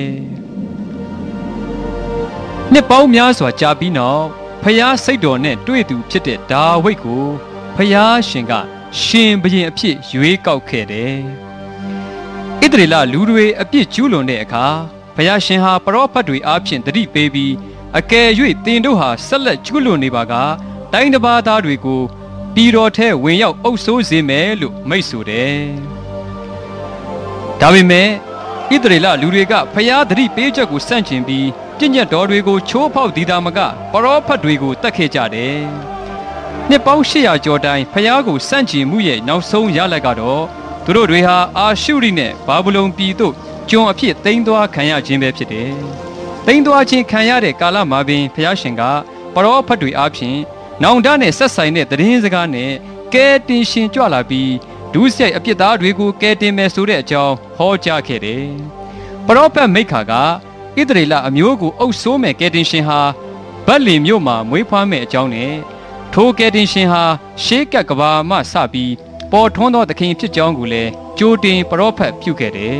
။နှစ်ပေါင်းများစွာကြာပြီးနောက်ဖျားစိတ်တော်နဲ့တွေ့သူဖြစ်တဲ့ဒါဝိဒ်ကိုဖျားရှင်ကရှင်ဘုရင်အဖြစ်ရွေးကောက်ခဲ့တယ်။ဣသရေလလူတွေအပြစ်ကျူးလွန်တဲ့အခါဖျားရှင်ဟာပရောဖက်တွေအားဖြင့်တတိပေးပြီးအကယ်၍သင်တို့ဟာဆက်လက်ကျူးလွန်နေပါကတိုင်းတစ်ပါးသားတွေကိုပြည်တော်ထဲဝင်ရောက်အုပ်ဆိုးစေမယ်လို့မိန့်ဆိုတယ်။ဒါပေမဲ့ဣသရေလလူတွေကဖျားတတိပေးချက်ကိုစန့်ကျင်ပြီးပြည့်ညတ်တော်တွေကိုချိုးဖောက်ဒီတာမကပရောဖက်တွေကိုတတ်ခဲ့ကြတယ်။နှစ်ပေါင်း၈ရာကျော်တိုင်ဖျားကိုစန့်ကျင်မှုရဲ့နောက်ဆုံးရလဒ်ကတော့သူတို့တွေဟာအာရှုရိနဲ့ဘာဗုလုန်ပြည်သို့ကျွန်အဖြစ်သိမ်းသွားခံရခြင်းပဲဖြစ်တယ်။သိမ်းသွားခြင်းခံရတဲ့ကာလမှာပင်ဖျားရှင်ကပရောဖက်တွေအားဖြင့်နောင်တနဲ့ဆက်ဆိုင်တဲ့သတင်းစကားနဲ့ကဲတင်ရှင်ကြွလာပြီးဒုစရိုက်အပြစ်သားတွေကိုကဲတင်မယ်ဆိုတဲ့အကြောင်းဟောကြားခဲ့တယ်။ပရောဖက်မိခါကဣသရေလအမျိုးကိုအုပ်ဆိုးမဲ့ကယ်တင်ရှင်ဟာဗက်လင်မြို့မှာမွေးဖွားမဲ့အကြောင်းနဲ့ထိုကယ်တင်ရှင်ဟာရှေးကပ်ကဘာမှစပြီးပေါ်ထွန်းသောသခင်ဖြစ်ကြောင်းကိုလည်းကြိုတင်ပရောဖက်ပြုခဲ့တယ်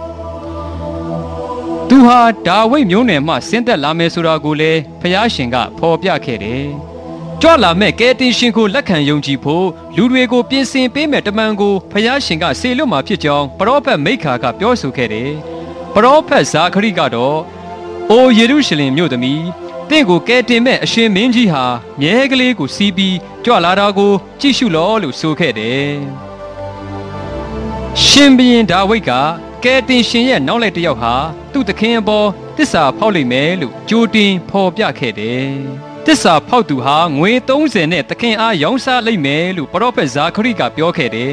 ။သူဟာဒါဝိဒ်မျိုးနွယ်မှဆင်းသက်လာမယ်ဆိုတာကိုလည်းဖျားရှင်ကဖော်ပြခဲ့တယ်။ကြွလာမဲ့ကယ်တင်ရှင်ကိုလက်ခံယုံကြည်ဖို့လူတွေကိုပြင်ဆင်ပေးမဲ့တမန်ကိုဖျားရှင်ကစေလွတ်မှာဖြစ်ကြောင်းပရောဖက်မိခါကပြောဆိုခဲ့တယ်။ပရောဖက်ဇာခရိကတော့အိုယေရုရှလင်မြို့သမီးတင့်ကိုကယ်တင်မဲ့အရှင်မင်းကြီးဟာမြဲကလေးကိုစီးပြီးကြွလာတာကိုကြည့်ရှုလောလို့ဆိုခဲ့တယ်။ရှင်ဘုရင်ဒါဝိဒ်ကကယ်တင်ရှင်ရဲ့နောက်လိုက်တစ်ယောက်ဟာသူ့သခင်အပေါ်တစ္ဆာဖောက်လိမ့်မယ်လို့ကြိုတင်ဖော်ပြခဲ့တယ်။တစ္ဆာဖောက်သူဟာငွေသုံးဆယ်နဲ့သခင်အားရောင်းစားလိမ့်မယ်လို့ပရောဖက်ဇာခရိကပြောခဲ့တယ်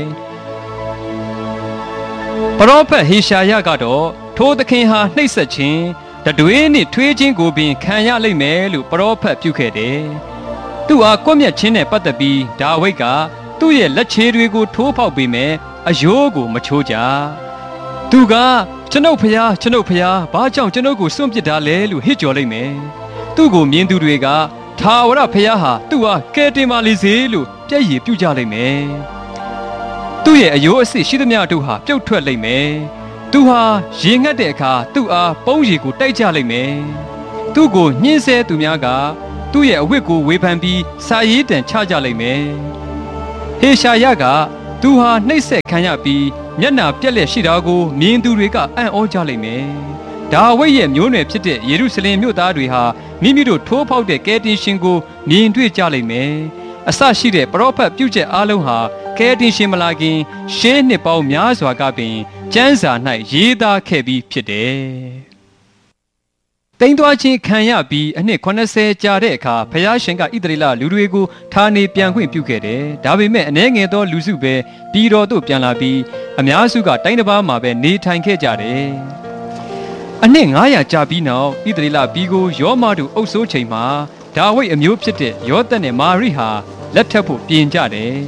။ပရောဖက်ဟေရှာယကတော့ထိုသခင်ဟာနှိပ်စက်ခြင်းတတွေးနှင့်ထွေးခြင်းကိုပင်ခံရလိမ့်မယ်လို့ပရောဖက်ပြုခဲ့တယ်။သူ့အားကွပ်မျက်ခြင်းနဲ့ပတ်သက်ပြီးဒါဝိဒ်ကသူ့ရဲ့လက်ခြေတွေကိုထိုးဖောက်ပေးမယ်အယိုးကိုမချိုးကြ။သူကကျွန်ုပ်ဖျားကျွန်ုပ်ဖျားဘာကြောင့်ကျွန်ုပ်ကိုစွန့်ပစ်တာလဲလို့ဟစ်ကြော်လိုက်မယ်။သူ့ကိုမြင်သူတွေကထာဝရဖျားဟာသူ့အားကယ်တင်ပါလေစေလို့ပြည့်ရည်ပြုကြလိမ့်မယ်။သူ့ရဲ့အယိုးအစစ်ရှိသမျှတို့ဟာပြုတ်ထွက်လိမ့်မယ်။သူဟာရေငတ်တဲ့အခါသူ့အားပုံးရည်ကိုတိုက်ကြလိမ့်မယ်။သူ့ကိုညှင်းဆဲသူများကသူ့ရဲ့အဝတ်ကိုဝေဖန်ပြီးစာရေးတံချကြလိမ့်မယ်။ဟေရှာယကသူဟာနှိပ်စက်ခံရပြီးမျက်နှာပြက်လက်ရှိတာကိုမြင်သူတွေကအံ့ဩကြလိမ့်မယ်။ဒါဝိဒ်ရဲ့မျိုးနွယ်ဖြစ်တဲ့ယေရုရှလင်မြို့သားတွေဟာမိမိတို့ထိုးဖောက်တဲ့ကယ်တင်ရှင်ကိုမြင်တွေ့ကြလိမ့်မယ်။အစရှိတဲ့ပရောဖက်ပြုချက်အလုံးဟာကယ်တင်ရှင်မလာခင်ရှေးနှစ်ပေါင်းများစွာကပင်ကျမ်းစာ၌ရေးသားခဲ့ပြီးဖြစ်တယ်။တိမ်သွားခြင်းခံရပြီးအနှစ်80ကြာတဲ့အခါဖျားရှင်ကဣသရေလလူတွေကိုဌာနေပြန်ခွင့်ပြုခဲ့တယ်။ဒါပေမဲ့အနည်းငယ်သောလူစုပဲပြည်တော်သို့ပြန်လာပြီးအများစုကတိုင်းတစ်ပါးမှာပဲနေထိုင်ခဲ့ကြတယ်။အနှစ်900ကြာပြီးနောက်ဣသရေလပြည်ကိုယောမတို့အုပ်စိုးချိန်မှာဒါဝိဒ်အမျိုးဖြစ်တဲ့ယောသပ်နဲ့မာရိဟာလက်ထပ်ဖို့ပြင်ကြတယ်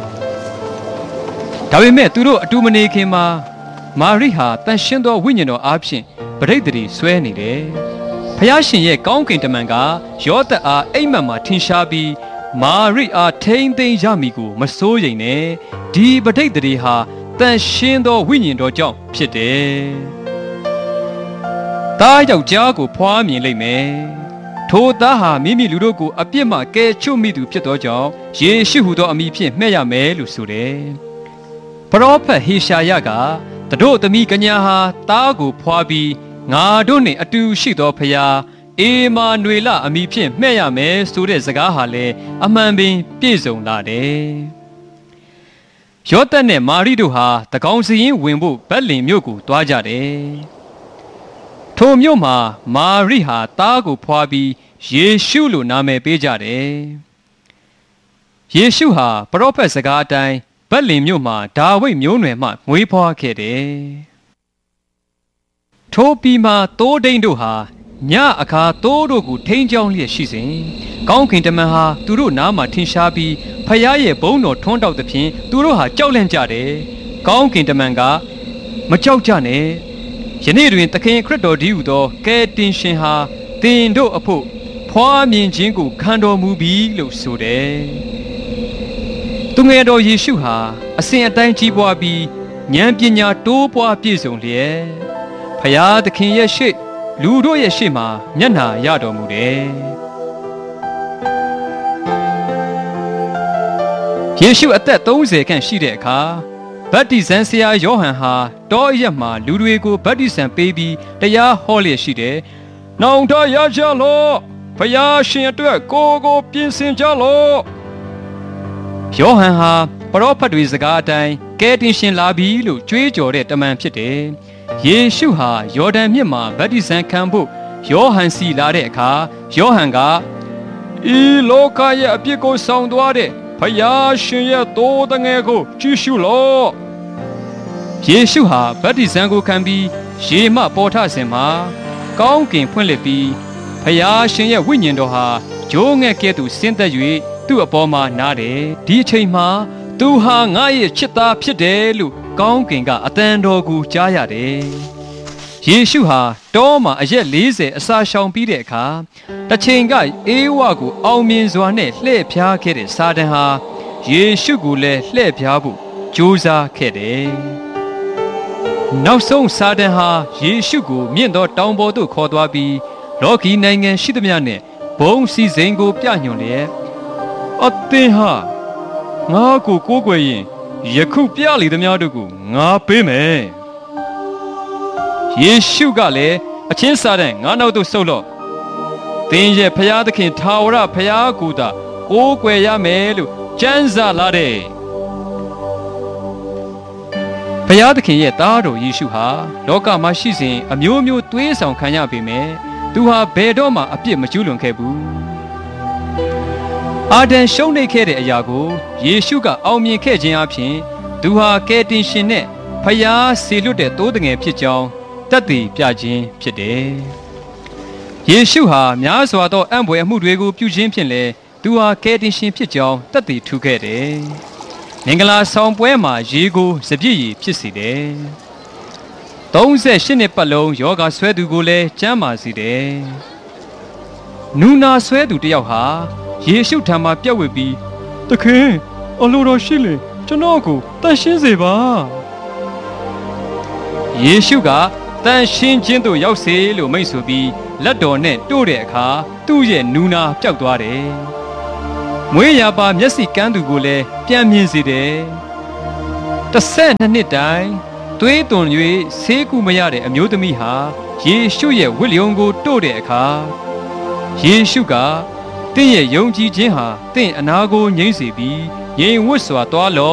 ။ဒါပေမဲ့သူတို့အတူမနေခင်မှာမာရိဟာတန်ရှင်းသောဝိညာဉ်တော်အားဖြင့်ပဋိသန္ဓေဆွဲနေတယ်။ဖျားရှင်ရဲ့ကောင်းကင်တမန်ကယောသပ်အားအိမ်မက်မှာထင်ရှားပြီးမာရိအားထိမ့်သိမ်းရမည်ကိုမစိုးရိမ်နဲ့ဒီပဋိသန္ဓေဟာတန်ရှင်းသောဝိညာဉ်တော်ကြောင့်ဖြစ်တယ်။သားယောက်ျားကိုဖွားမြင်လိမ့်မယ်။ထိုသားဟာမိမိလူတို့ကိုအပြစ်မှကယ်ချွတ်မိသူဖြစ်သောကြောင့်ယေရှုဟူသောအမည်ဖြင့်မှဲ့ရမယ်လို့ဆိုတယ်။ပရောဖက်ဟေရှာယကတို့သမီးကညာဟာသားကိုဖွာပြီးငါတို့နှင့်အတူရှိသောဖျားအေမာနွေလအမည်ဖြင့်မှဲ့ရမယ်ဆိုတဲ့စကားဟာလည်းအမှန်ပင်ပြည့်စုံလာတယ်။ယောသပ်နဲ့မာရိတို့ဟာတကောင်စီရင်ဝင်ဖို့ဗက်လင်မြို့ကိုသွားကြတယ်။ထိုမြို့မှာမာရိဟာသားကိုဖွာပြီးယေရှုလို့နာမည်ပေးကြတယ်။ယေရှုဟာပရောဖက်စကားအတိုင်းဗက်လင်မြို့မှာဒါဝိဒ်မျိုးနွယ်မှမွေးဖွားခဲ့တယ်။ထိုပီမာတိုးဒိန်တို့ဟာညအခါတိုးတို့ကိုထိန်းချောင်းလျက်ရှိစဉ်ကောင်းကင်တမန်ဟာသူတို့နားမှာထင်ရှားပြီးဖယားရဲ့ဘုန်းတော်ထွန်းတောက်သဖြင့်သူတို့ဟာကြောက်လန့်ကြတယ်ကောင်းကင်တမန်ကမကြောက်ကြနဲ့ယနေ့တွင်သခင်ခရစ်တော်ဒီဟုသောကယ်တင်ရှင်ဟာသင်တို့အဖို့ဖွားမြင်ခြင်းကိုခံတော်မူပြီလို့ဆိုတယ်သူငယ်တော်ယေရှုဟာအစဉ်အတိုင်းကြီးပွားပြီးဉာဏ်ပညာတိုးပွားပြည့်စုံလျက်ဖယားသခင်ရဲ့ရှေ့လူတို့ရဲ့ရှေ့မှာမျက်နှာရတော်မူတယ်ယေရှုအသက်သုံးဆယ်ခန့်ရှိတဲ့အခါဗတ္တိဇံဆရာယောဟန်ဟာတောအရက်မှာလူတွေကိုဗတ္တိဇံပေးပြီးတရားဟောလျက်ရှိတယ်။နောင်တရကြလော့ဖယားရှင်အတွက်ကိုကိုပြင်ဆင်ကြလော့ယောဟန်ဟာပရောဖက်တွေစကားအတိုင်းကယ်တင်ရှင်လာပြီလို့ကြွေးကြော်တဲ့တမန်ဖြစ်တယ်။ယေရှုဟာယော်ဒန်မြစ်မှာဗတ္တိဇံခံဖို့ယောဟန်စီလာတဲ့အခါယောဟန်ကဤလောကရဲ့အပြစ်ကိုဆောင်သွားတဲ့ဖယားရှင်ရဲ့သိုးတငယ်ကိုကြည့်ရှုလော့ယေရှုဟာဗတ္တိဇံကိုခံပြီးရေမှပေါ်ထစဉ်မှာကောင်းကင်ဖွင့်လှစ်ပြီးဖယားရှင်ရဲ့ဝိညာဉ်တော်ဟာဂျိုးငှက်ကဲ့သို့ဆင်းသက်၍သူ့အပေါ်မှာနားတယ်ဒီအချိန်မှာသူဟာငါရဲ့ချစ်သားဖြစ်တယ်လို့ကောင်းကင်ကအတန်တော်ကိုကြားရတယ်ယေရှုဟာတောမှာအရက်လေးဆယ်အစာရှောင်ပြီးတဲ့အခါတစ်ချိန်ကအေးဝကိုအောင်မြင်စွာနဲ့လှည့်ဖျားခဲ့တဲ့စာတန်ဟာယေရှုကိုလည်းလှည့်ဖျားဖို့ကြိုးစားခဲ့တယ်။နောက်ဆုံးစာတန်ဟာယေရှုကိုမြင့်သောတောင်ပေါ်သို့ခေါ်သွားပြီးလောကီနိုင်ငံရှိသမျှနဲ့ဘုံစီစဉ်ကိုပြညွှန်လျက်အသင်ဟာငါကိုကိုးကွယ်ရင်ယခုပြလေသမျှတို့ကိုငါပေးမယ်။ယေရှုကလည်းအချင်းစာတန်ငါနောက်သို့ဆုတ်လော့သင်ရဲ့ဖယားသခင်ထာဝရဖယားကိုသာကိုးကွယ်ရမယ်လို့ကျမ်းစာလာတယ်ဖယားသခင်ရဲ့သားတော်ယေရှုဟာလောကမှာရှိစဉ်အမျိုးမျိုးသွေးဆောင်ခံရပေမဲ့သူဟာဘယ်တော့မှအပြစ်မကျူးလွန်ခဲ့ဘူးအာဒံရှုံးနိမ့်ခဲ့တဲ့အရာကိုယေရှုကအောင်မြင်ခဲ့ခြင်းအပြင်သူဟာကယ်တင်ရှင်နဲ့ဖယားဆေလွတ်တဲ့သိုးတငယ်ဖြစ်ကြောင်းသက်သေပြခြင်းဖြစ်တယ်။ယေရှုဟာများစွာသောအံ့ဖွယ်အမှုတွေကိုပြုခြင်းဖြင့်လည်းသူဟာကယ်တင်ရှင်ဖြစ်ကြောင်းသက်သေထူခဲ့တယ်။မင်္ဂလာဆောင်ပွဲမှာရေကိုစပြည့်ရည်ဖြစ်စေတယ်။သုံးဆယ်ရှစ်နှစ်ပတ်လုံးယောဂဆွဲသူကိုလည်းကျမ်းမာစေတယ်။နူနာဆွဲသူတစ်ယောက်ဟာယေရှုထံမှာပြက်ဝစ်ပြီးသခင်အလိုတော်ရှိလေကျွန်တော်ကိုတန်ရှင်းစေပါ။ယေရှုကတန်ရှင်းခြင်းတို့ရောက်စေလို့မိန့်ဆိုပြီးလက်တော်နဲ့တို့တဲ့အခါသူ့ရဲ့နူနာပျောက်သွားတယ်။မွေးရာပါမျက်စိကန်းသူကိုလည်းပြန်မြင်စေတယ်။တစ်ဆက်နှစ်နှစ်တိုင်သွေးသွန်၍ဆေးကုမရတဲ့အမျိုးသမီးဟာယေရှုရဲ့ဝိလျုံကိုတို့တဲ့အခါယေရှုကတင့်ရဲ့ယုံကြည်ခြင်းဟာတင့်အနာကိုငြိမ့်စေပြီးငြိမ်ဝတ်စွာသွားလော